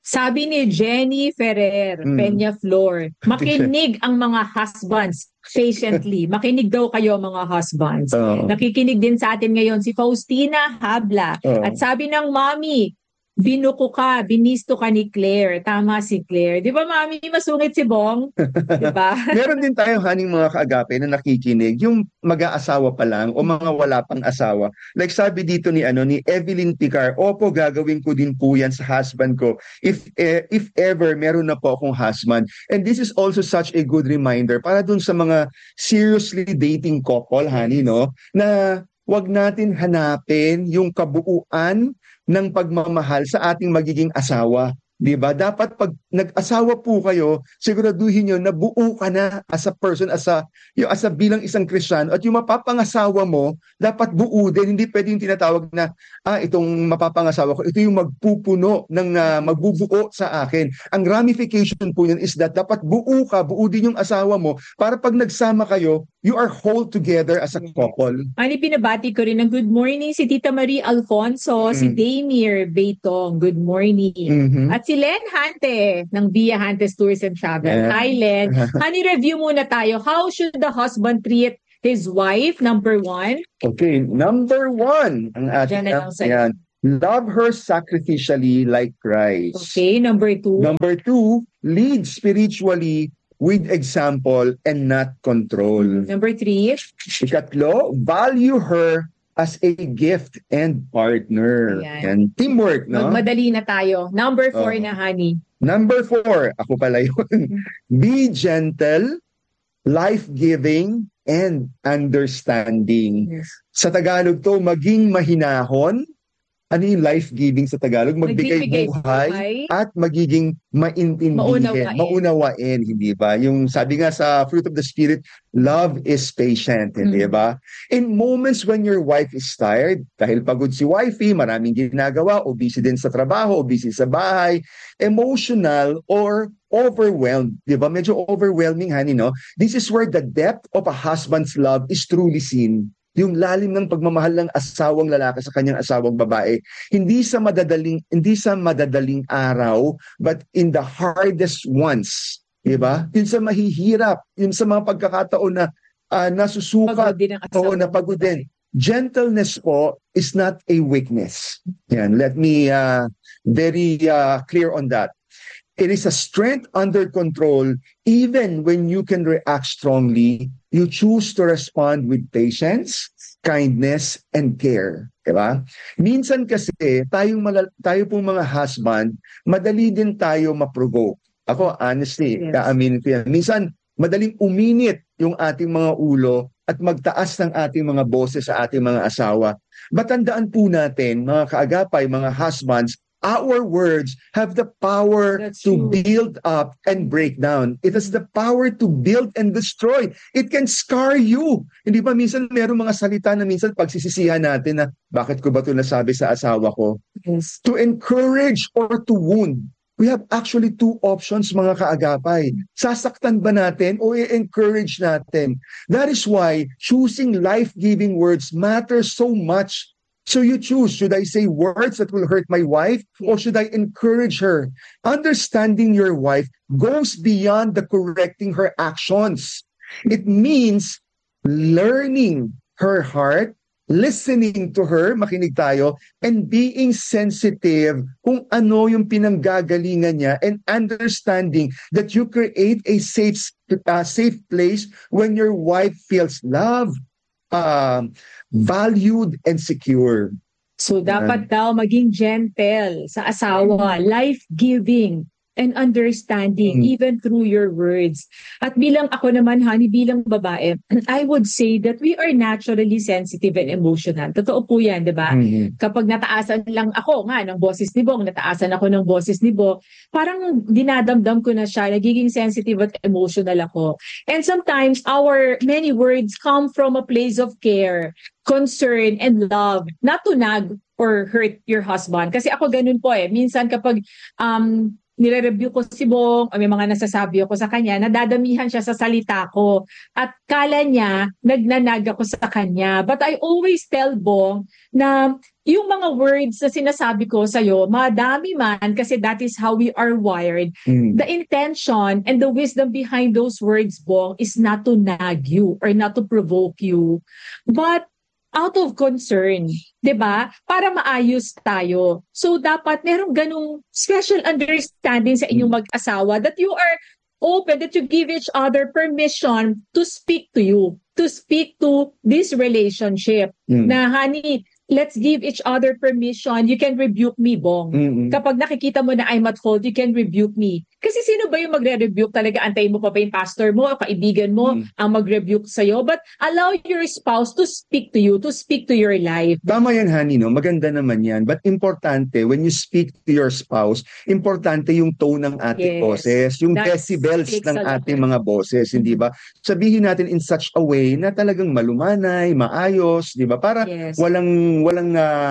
Sabi ni Jenny Ferrer, Peña Flor, makinig ang mga husbands patiently. Makinig daw kayo mga husbands. Nakikinig din sa atin ngayon si Faustina Habla. At sabi ng mommy, binuko ka, binisto ka ni Claire. Tama si Claire. Di ba, mami, masungit si Bong? Di ba?
Meron din tayo haning mga kaagape na nakikinig, yung mag-aasawa pa lang o mga wala pang asawa. Like sabi dito ni Evelyn Picar, opo, gagawin ko din po yan sa husband ko if ever meron na po akong husband. And this is also such a good reminder para dun sa mga seriously dating couple, honey, no? Na wag natin hanapin yung kabuuan ng pagmamahal sa ating magiging asawa. Diba? Dapat pag nag-asawa po kayo, siguraduhin nyo na buo ka na as a person, as a bilang isang Kristiyano, at yung mapapangasawa mo, dapat buo din. Hindi pwede yung tinatawag na, itong mapapangasawa ko, ito yung magpupuno ng magbubuo sa akin. Ang ramification po yun is that dapat buo ka, buo din yung asawa mo, para pag nagsama kayo, you are whole together as a couple.
Pinabati ko rin ng good morning si Tita Marie Alfonso, si Damir Beitong, good morning. At si Len Hante ng Via Hantes Tours and Travel. Hi Len. Honey, review muna tayo. How should the husband treat his wife? Number 1.
Okay, number 1. Ang ating yan. Love her sacrificially like Christ.
Okay, number 2.
Number 2, lead spiritually with example and not control.
Number 3.
Ikatlo, value her as a gift and partner. And teamwork, no?
Magmadali na tayo. Number 4 na, honey.
Number 4, ako pala yun. Be gentle, life-giving, and understanding.
Yes.
Sa Tagalog to, maging mahinahon. Ano yung life-giving sa Tagalog? Magbigay buhay at magiging maintindihan, maunawain, hindi ba? Yung sabi nga sa fruit of the Spirit, love is patient, hindi ba? In moments when your wife is tired, dahil pagod si wifey, maraming ginagawa, o busy din sa trabaho, o busy sa bahay, emotional or overwhelmed, di ba? Medyo overwhelming, honey, no? This is where the depth of a husband's love is truly seen. Yung lalim ng pagmamahal ng asawang lalaki sa kanyang asawang babae, hindi sa madadaling araw, but in the hardest ones, di ba? Yun sa mahihirap, yun sa mga pagkakataon na nasusukat, na pagod din. Gentleness po is not a weakness. Yan, let me very clear on that. It is a strength under control. Even when you can react strongly, you choose to respond with patience, kindness, and care. Diba? Minsan kasi, tayo pong mga husband, madali din tayo ma-provoke. Ako, honestly, kaaminin ko yan. Minsan, madaling uminit yung ating mga ulo at magtaas ng ating mga boses sa ating mga asawa. Batandaan po natin, mga kaagapay, mga husbands, our words have the power to build up and break down. It has the power to build and destroy. It can scar you. Hindi ba minsan merong mga salita na minsan pagsisisihan natin na bakit ko ba ito nasabi sa asawa ko?
Yes.
To encourage or to wound. We have actually 2 options, mga kaagapay. Sasaktan ba natin o i-encourage natin? That is why choosing life-giving words matters so much. So you choose, should I say words that will hurt my wife or should I encourage her? Understanding your wife goes beyond the correcting her actions. It means learning her heart, listening to her, makinig tayo, and being sensitive kung ano yung pinanggagalingan niya and understanding that you create a safe place when your wife feels loved, valued and secure.
So dapat daw maging gentle sa asawa, life-giving and understanding even through your words. At bilang ako naman, honey, bilang babae, I would say that we are naturally sensitive and emotional. Totoo po yan, di ba? Kapag nataasan lang ako nga ng boses ni Bong, nataasan ako ng boses ni Bo, parang dinadamdam ko na siya, nagiging sensitive at emotional ako. And sometimes our many words come from a place of care, concern, and love, not to nag or hurt your husband. Kasi ako ganun po eh. Minsan kapag nire-review ko si Bong, o may mga nasasabi ako sa kanya, nadadamihan siya sa salita ko. At kala niya, nagnanag ako sa kanya. But I always tell Bong na yung mga words na sinasabi ko sa'yo, madami man kasi that is how we are wired. The intention and the wisdom behind those words, Bong, is not to nag you or not to provoke you, but out of concern, 'di ba? Para maayos tayo. So dapat merong ganung special understanding sa inyong mag-asawa that you are open, that you give each other permission to speak to you, to speak to this relationship. Na honey, let's give each other permission. You can rebuke me, Bong. Kapag nakikita mo na I'm at fault, you can rebuke me. Kasi sino ba yung magre-rebuke talaga? Antayin mo pa ba yung pastor mo o kaibigan mo ang mag-rebuke sa'yo? But allow your spouse to speak to you, to speak to your life.
Tama yan, honey, no? Maganda naman yan. But importante, when you speak to your spouse, importante yung tone ng ating boses, yung decibels ng ating mga boses, hindi ba? Sabihin natin in such a way na talagang malumanay, maayos, di ba? Para walang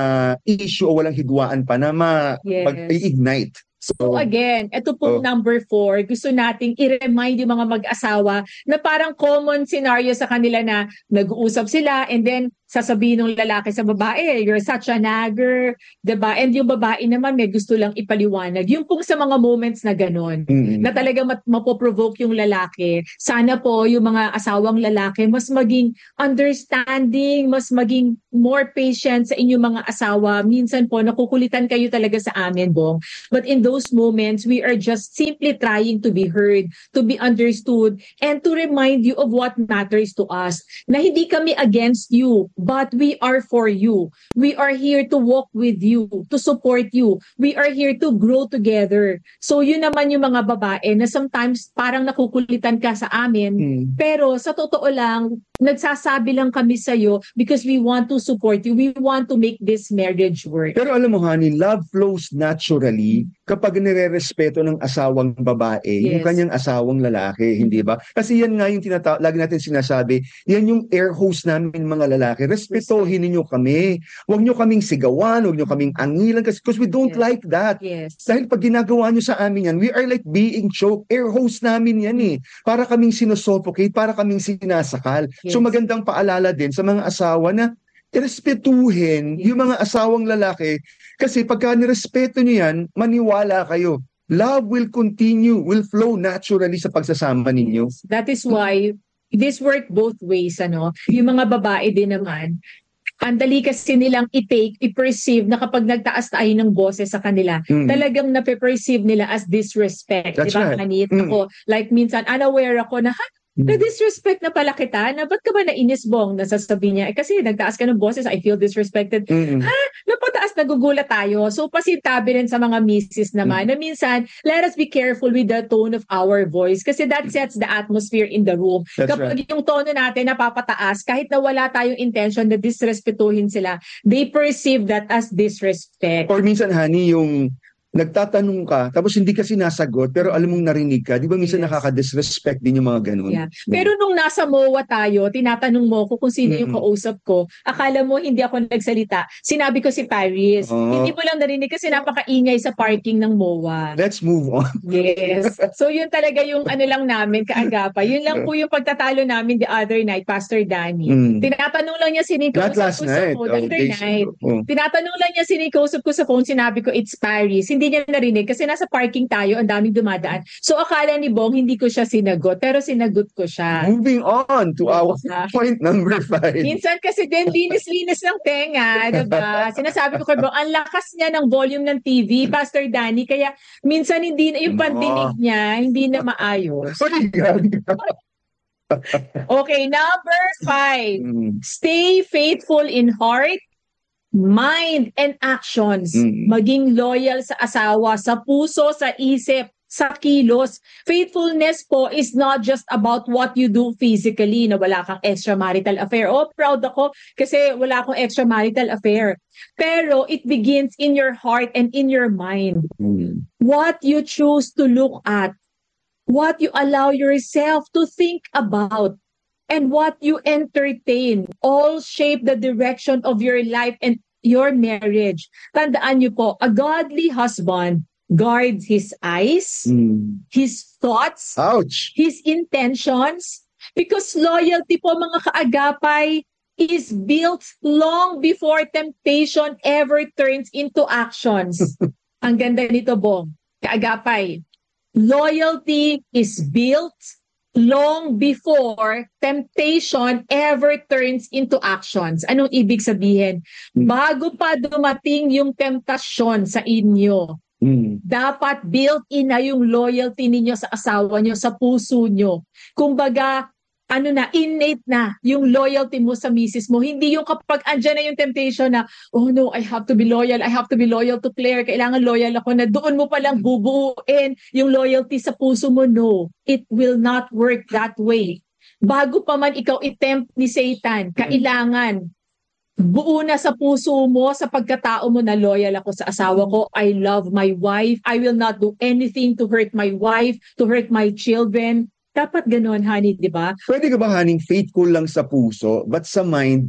issue o walang hidwaan pa na mag-ignite.
So again, ito pong number 4, gusto nating i-remind yung mga mag-asawa na parang common scenario sa kanila na nag-uusap sila and then sasabihin ng lalaki sa babae, you're such a nagger, diba? And yung babae naman may gusto lang ipaliwanag. Yung pong sa mga moments na gano'n, na talagang mapoprovoke yung lalaki, sana po yung mga asawang lalaki mas maging understanding, mas maging more patient sa inyong mga asawa. Minsan po, nakukulitan kayo talaga sa amin, Bong. But in those moments, we are just simply trying to be heard, to be understood, and to remind you of what matters to us. Na hindi kami against you, but we are for you. We are here to walk with you, to support you. We are here to grow together. So yun naman yung mga babae na sometimes parang nakukulitan ka sa amin, pero sa totoo lang, nagsasabi lang kami sa'yo because we want to support you. We want to make this marriage work.
Pero alam mo, honey, love flows naturally kapag nire-respeto ng asawang babae yung kanyang asawang lalaki, hindi ba? Kasi yan nga yung lagi natin sinasabi, yan yung air hose namin mga lalaki. Respetohin ninyo kami. Huwag nyo kaming sigawan, huwag nyo kaming angilan because we don't like that. Dahil pag ginagawa nyo sa amin yan, we are like being choked. Air hose namin yan Para kaming sinusuffocate, para kaming sinasakal. So magandang paalala din sa mga asawa na irespetuhin yung mga asawang lalaki kasi pagka nirespeto nyo yan, maniwala kayo. Love will continue, will flow naturally sa pagsasama ninyo.
That is why this work both ways, Yung mga babae din naman, ang dali kasi nilang i-perceive na kapag nagtaas tayo ng boses sa kanila, talagang nape-perceive nila as disrespect.
That's
diba,
right.
Kanit? Ako, like minsan, unaware ako na, na-disrespect na pala kita, na ba't ka ba nainis, Bong? Nasasabi niya, kasi nagtaas ka ng boses, I feel disrespected. Napataas, nagugulat tayo. So, pasintabi rin sa mga misis naman, na minsan, let us be careful with the tone of our voice kasi that sets the atmosphere in the room.
That's
Kapag yung tono natin napapataas, kahit na wala tayong intention na disrespetuhin sila, they perceive that as disrespect.
Or minsan, honey, yung nagtatanong ka, tapos hindi ka sinasagot, pero alam mong narinig ka, di ba minsan nakaka-disrespect din yung mga ganun?
Pero nung nasa MOA tayo, tinatanong mo ko kung sino yung kausap ko, akala mo hindi ako nagsalita. Sinabi ko si Paris. Hindi mo lang narinig kasi napakaingay sa parking ng MOA.
Let's move on.
Yes. So yun talaga yung lang namin, kaagapa. Yun lang po yung pagtatalo namin the other night, Pastor Danny. Tinatanong lang niya sino yung kausap ko sa phone. The other night. Tinatanong lang niya sino yung kausap ko sa phone, sinabi ko, it's Paris. Hindi niya narinig kasi nasa parking tayo, ang daming dumadaan. So akala ni Bong hindi ko siya sinagot, pero sinagot ko siya.
Moving on to our point number 5.
Minsan kasi din linis-linis ng tenga, diba? Sinasabi ko kay Bong, ang lakas niya ng volume ng TV, Pastor Danny, kaya minsan hindi na yung pandinig niya, hindi na maayos. Okay, number 5. Stay faithful in heart, mind, and actions. Maging loyal sa asawa, sa puso, sa isip, sa kilos. Faithfulness po is not just about what you do physically, na wala kang extramarital affair. Oh, proud ako kasi wala akong extramarital affair. Pero it begins in your heart and in your mind. What you choose to look at, what you allow yourself to think about, and what you entertain all shape the direction of your life and your marriage. Tandaan niyo po, a godly husband guard his eyes, his thoughts,
Ouch!
his intentions. Because loyalty po mga kaagapay is built long before temptation ever turns into actions. Ang ganda nito, Bong. Kaagapay. Loyalty is built long before temptation ever turns into actions. Anong ibig sabihin? Bago pa dumating yung temptasyon sa inyo, dapat built-in na yung loyalty ninyo sa asawa nyo, sa puso nyo. Kumbaga, innate na yung loyalty mo sa misis mo. Hindi yung kapag andyan na yung temptation na, oh no, I have to be loyal to Claire, kailangan loyal ako, na doon mo palang bubuuin yung loyalty sa puso mo. No, it will not work that way. Bago pa man ikaw itempt ni Satan, kailangan buo na sa puso mo, sa pagkatao mo na loyal ako sa asawa ko, I love my wife, I will not do anything to hurt my wife, to hurt my children. Dapat gano'n, honey, di ba?
Pwede ka ba, honey, faithful lang sa puso, but sa mind,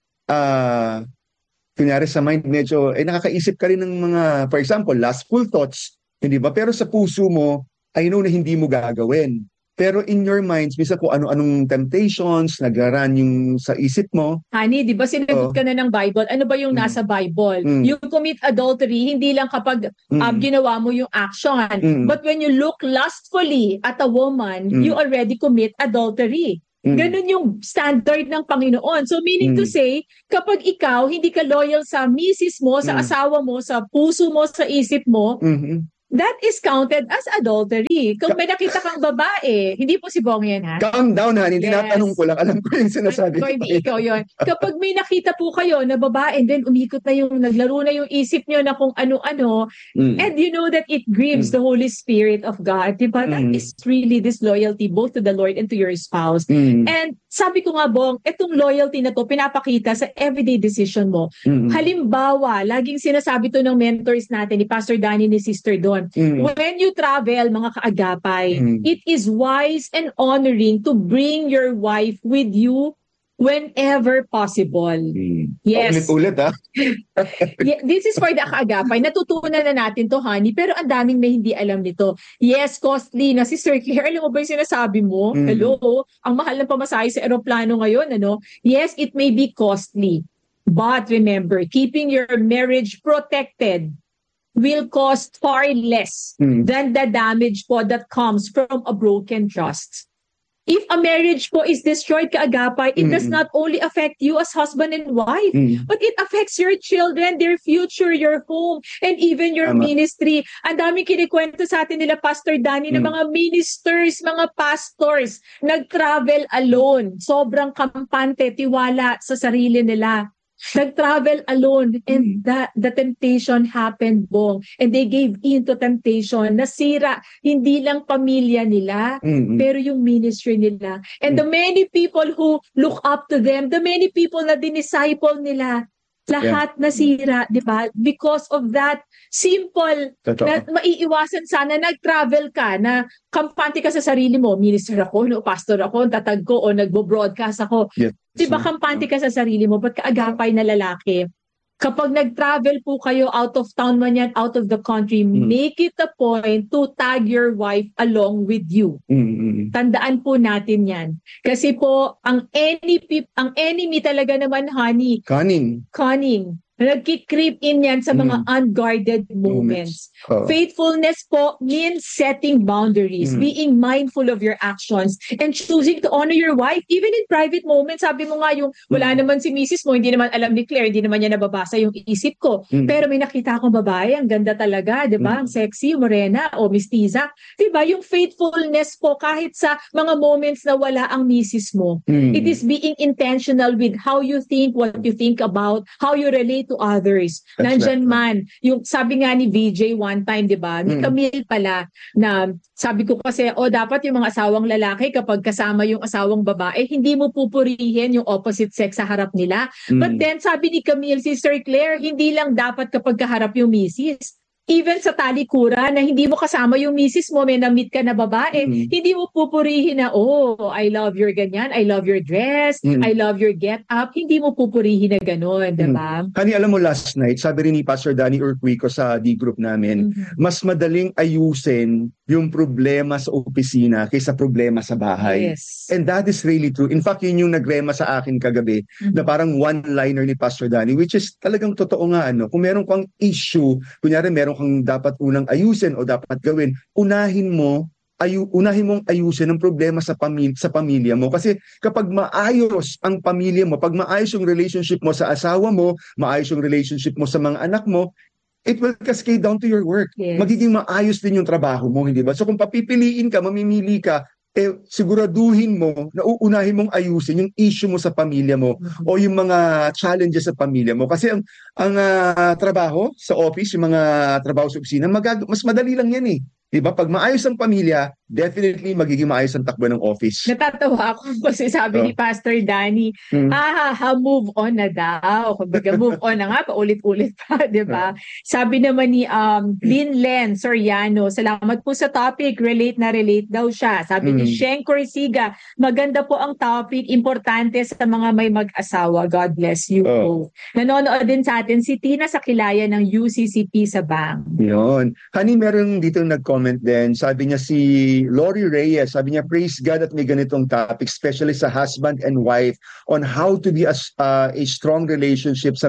kunyari sa mind, medyo, nakakaisip ka rin ng mga, for example, lustful thoughts, hindi ba? Pero sa puso mo, I know na hindi mo gagawin. Pero in your minds, minsan kung ano-anong temptations, nagraran yung sa isip mo.
Honey, di ba sinagot ka na ng Bible? Ano ba yung nasa Bible? You commit adultery, hindi lang kapag ginawa mo yung action. But when you look lustfully at a woman, you already commit adultery. Ganun yung standard ng Panginoon. So meaning to say, kapag ikaw hindi ka loyal sa misis mo, sa asawa mo, sa puso mo, sa isip mo, that is counted as adultery. Kung may nakita kang babae, hindi po si Bong yan, ha?
Calm down, honey. Tinatanong ko lang. Alam ko yung sinasabi ko.
Hindi ikaw yun. Kapag may nakita po kayo na babae, and then umikot na yung, naglaro na yung isip nyo na kung ano-ano, and you know that it grieves the Holy Spirit of God, diba? That is really disloyalty both to the Lord and to your spouse. And sabi ko nga, Bong, itong loyalty na to, pinapakita sa everyday decision mo. Halimbawa, laging sinasabi to ng mentors natin, ni Pastor Danny, ni Sister Don, when you travel, mga kaagapay, it is wise and honoring to bring your wife with you whenever possible. Yes.
Ulit-ulit, ha?
Yeah, this is for the kaagapay. Natutunan na natin to, honey, pero ang daming may hindi alam nito. Yes, costly na. Si Sir Claire, alam mo ba yung sinasabi mo? Hello? Ang mahal ng pamasahe sa eroplano ngayon, ano? Yes, it may be costly. But remember, keeping your marriage protected will cost far less than the damage po that comes from a broken trust. If a marriage po is destroyed, kaagapay, it does not only affect you as husband and wife, but it affects your children, their future, your home, and even your ministry. Ang daming kinikwento sa atin nila, Pastor Danny, na mga ministers, mga pastors, nag-travel alone. Sobrang kampante, tiwala sa sarili nila. Nag-travel alone, and the temptation happened, Bong. And they gave in to temptation. Nasira, hindi lang pamilya nila, pero yung ministry nila. And the many people who look up to them, the many people na dinisciple nila, lahat nasira, di ba? Because of that simple, na maiiwasan sana, nag-travel ka, na kampante ka sa sarili mo, minister ako, no, pastor ako, tatag ko, o nagbo-broadcast ako. Yes. Di ba kampante ka sa sarili mo, ba't kaagapay na lalaki? Kapag nag-travel po kayo, out of town man yan, out of the country, make it a point to tag your wife along with you. Tandaan po natin yan. Kasi po, ang enemy talaga naman, honey. Cunning. Nagki-creep in yan sa mga unguarded moments. Faithfulness po means setting boundaries, being mindful of your actions, and choosing to honor your wife, even in private moments. Sabi mo nga yung, wala naman si misis mo, hindi naman alam ni Claire, hindi naman niya nababasa yung isip ko. Pero may nakita akong babae, ang ganda talaga, di ba? Ang sexy, morena, o mistiza. Di ba? Yung faithfulness po, kahit sa mga moments na wala ang misis mo, it is being intentional with how you think, what you think about, how you relate to others. Nandyan man, yung sabi nga ni VJ one time, di ba? Ni Camille pala, na sabi ko kasi, dapat yung mga asawang lalaki, kapag kasama yung asawang babae, hindi mo pupurihin yung opposite sex sa harap nila. But then, sabi ni Camille, Sister Claire, hindi lang dapat kapag kaharap yung misis. Even sa talikuran na hindi mo kasama yung misis mo, may na-meet ka na babae, hindi mo pupurihin na, oh, I love your ganyan, I love your dress, I love your get-up. Hindi mo pupurihin na gano'n, diba?
Kani, alam mo, last night, sabi rin ni Pastor Danny Urquico sa D-group namin, mas madaling ayusin yung problema sa opisina kaysa problema sa bahay.
Yes.
And that is really true. In fact, yun yung nagrema sa akin kagabi, na parang one-liner ni Pastor Danny, which is talagang totoo nga, ano, kung meron kang issue, kunyari meron kang dapat unang ayusin o dapat gawin, unahin mong ayusin ang problema sa pamilya mo. Kasi kapag maayos ang pamilya mo, pag maayos yung relationship mo sa asawa mo, maayos yung relationship mo sa mga anak mo, it will cascade down to your work.
Yes.
Magiging maayos din yung trabaho mo, hindi ba? So kung papipiliin ka, mamimili ka, siguraduhin mo na uunahin mong ayusin yung issue mo sa pamilya mo o yung mga challenges sa pamilya mo. Kasi ang trabaho sa office, yung mga trabaho sa opisina, mas madali lang yan eh. Diba? Pag maayos ang pamilya, definitely magiging maayos ang takbo ng office.
Natatawa ako kasi sabi ni Pastor Danny, move on na daw. Kumbaga, move on na nga, paulit-ulit pa, di ba? Sabi naman ni Lynn Len Soriano, salamat po sa topic, relate na relate daw siya. Sabi ni Sheng Corsiga, maganda po ang topic, importante sa mga may mag-asawa. God bless you po. Nanonood din sa atin si Tina Sakilaya ng UCCP sa Bang.
Yun. Hani, meron dito nag-comment din. Sabi niya si Lori Reyes, sabi niya, praise God at may ganitong topic, especially sa husband and wife, on how to be a strong relationship sa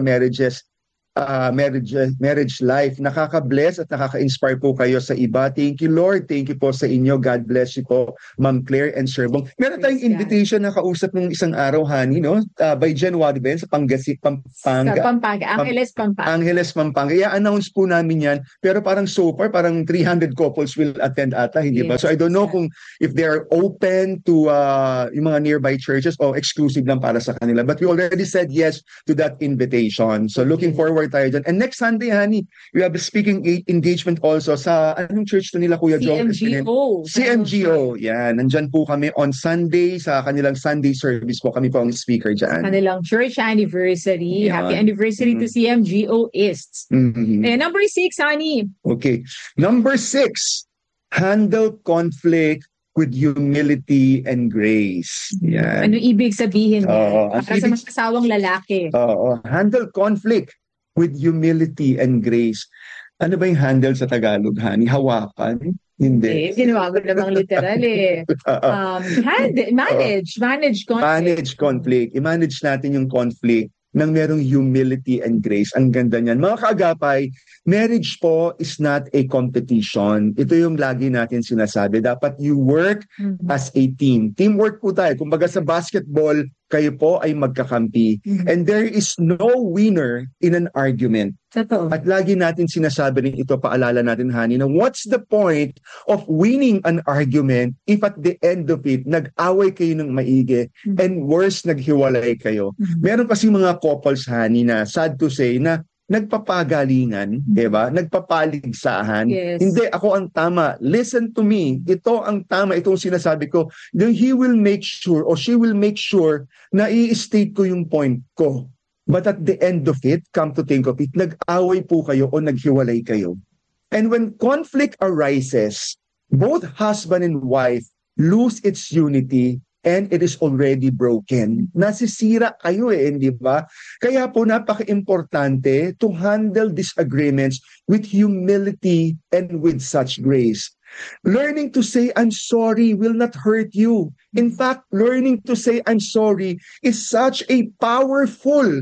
marriage life. Nakaka-bless at nakaka-inspire po kayo sa iba. Thank you, Lord. Thank you po sa inyo. God bless you po, Ma'am Claire and Sir Bong. Meron tayong invitation na kausap ng isang araw, Hani, no? By January Ben, sa Pampanga.
Angeles, Pampanga.
Angeles, Pampanga. I-announce po namin yan. Pero parang so far, parang 300 couples will attend ata, hindi ba? So I don't know kung if they're open to yung mga nearby churches o exclusive lang para sa kanila. But we already said yes to that invitation. So looking forward tayo dyan. And next Sunday, Honey, we have a speaking engagement also sa anong church to nila, Kuya Joel? CMGO. Yan. Nandyan po kami on Sunday sa kanilang Sunday service po. Kami po ang speaker dyan.
Kanilang church anniversary. Yan. Happy anniversary to CMGO East. And number 6, Honey.
Okay. Number 6, handle conflict with humility and grace. Yan.
Ano ibig sabihin niya? Para sa mga asawang lalaki.
Handle conflict with humility and grace. Ano ba yung handle sa Tagalog, Hani? Hawakan? Hindi.
Ginawa mo namang literal eh. Manage conflict.
Manage conflict. I-manage natin yung conflict nang merong humility and grace. Ang ganda niyan. Mga kaagapay, marriage po is not a competition. Ito yung lagi natin sinasabi. Dapat you work as a team. Teamwork po tayo. Kumbaga sa basketball, kayo po ay magkakampi. And there is no winner in an argument.
Totoo.
At lagi natin sinasabi rin ito, paalala natin, Hani, na what's the point of winning an argument if at the end of it, nag-away kayo ng maigi and worse, naghiwalay kayo. Meron kasi mga couples, Hani, na sad to say, na nagpapagalingan, diba? Nagpapaligsahan.
Yes.
Hindi, ako ang tama. Listen to me. Ito ang tama. Itong sinasabi ko. Then he will make sure or she will make sure na i-state ko yung point ko. But at the end of it, come to think of it, nag-away po kayo o naghiwalay kayo. And when conflict arises, both husband and wife lose its unity and it is already broken. Nasisira kayo hindi ba? Kaya po napaka-importante to handle disagreements with humility and with such grace. Learning to say I'm sorry will not hurt you. In fact, learning to say I'm sorry is such powerful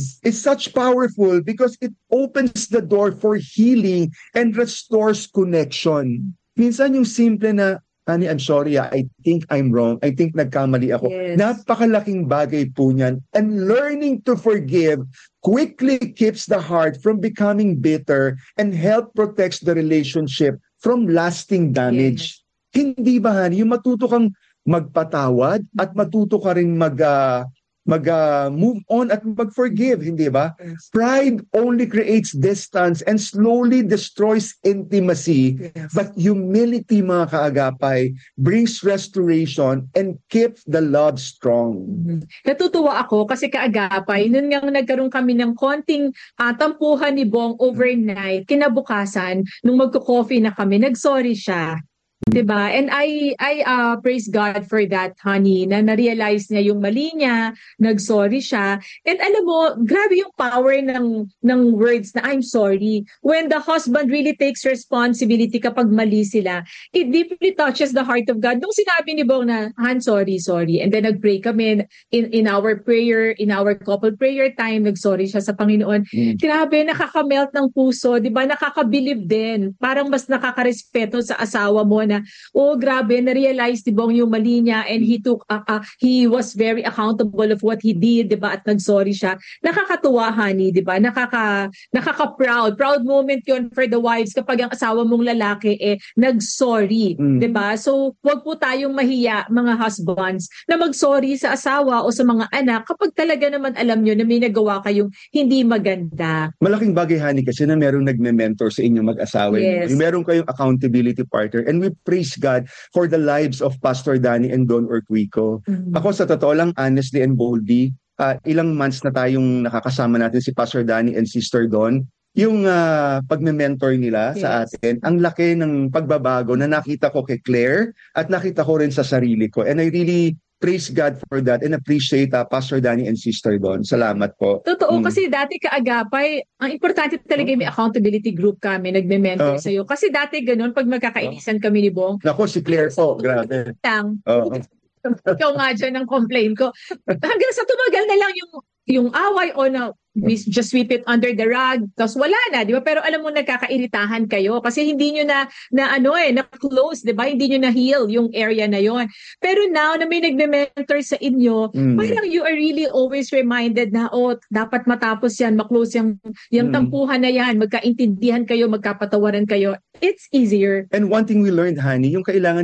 because it opens the door for healing and restores connection. Minsan yung simple na, Honey, I'm sorry, I think I'm wrong. I think nagkamali ako.
Yes.
Napakalaking bagay po niyan. And learning to forgive quickly keeps the heart from becoming bitter and help protects the relationship from lasting damage. Yes. Hindi ba, Honey? Yung matuto kang magpatawad at matuto ka rin move on at mag-forgive, hindi ba?
Yes.
Pride only creates distance and slowly destroys intimacy.
Yes.
But humility, mga kaagapay, brings restoration and keeps the love strong.
Natutuwa ako kasi kaagapay, nun nga nagkaroon kami ng konting tampuhan ni Bong overnight, kinabukasan, nung magko-coffee na kami, nag-sorry siya. Diba? And I praise God for that, honey, na na-realize niya yung mali niya, nag-sorry siya. And alam mo, grabe yung power ng words na I'm sorry. When the husband really takes responsibility kapag mali sila, it deeply touches the heart of God. Nung sinabi ni Bong na, Han, sorry. And then nag-pray kami in our prayer, in our couple prayer time, nag-sorry siya sa Panginoon. Grabe, nakaka-melt ng puso, diba? Nakaka-believe din. Parang mas nakaka-respeto sa asawa mo na grabe, na-realize ni Bong yung mali niya and he was very accountable of what he did, diba? At nag-sorry siya. Nakakatuwa, honey, diba? Nakaka-proud. Proud moment yun for the wives kapag ang asawa mong lalaki nag-sorry, diba? So, wag po tayong mahiya, mga husbands, na mag-sorry sa asawa o sa mga anak kapag talaga naman alam nyo na may nagawa kayong hindi maganda.
Malaking bagay, honey, kasi na merong nagme-mentor sa inyong mag-asawa.
Yes.
Meron kayong accountability partner, and we praise God for the lives of Pastor Danny and Don Orquico. Ako, sa totoo lang, honestly and boldly, ilang months na tayong nakakasama natin si Pastor Danny and Sister Don. Yung pagme-mentor nila sa atin, ang laki ng pagbabago na nakita ko kay Claire at nakita ko rin sa sarili ko. And I really praise God for that and appreciate Pastor Danny and Sister Don. Salamat po.
Totoo, kasi dati kaagapay, ang importante talaga may accountability group kami, nagme-mentor sa'yo. Kasi dati ganun, pag magkakainisan kami ni Bong.
Nako, si Claire po, grabe.
Ikaw nga dyan ang complain ko. Hanggang sa tumagal na lang yung away o na we just sweep it under the rug, tapos wala na, di ba? Pero alam mo, nagkakairitahan kayo kasi hindi nyo na close, di ba? Hindi nyo na heal yung area na yon. Pero now na may nagme-mentor sa inyo, parang you are really always reminded na, dapat matapos yan, maklose yung tampuhan na yan, magkaintindihan kayo, magkapatawaran kayo. It's easier.
And one thing we learned, honey, yung kailangan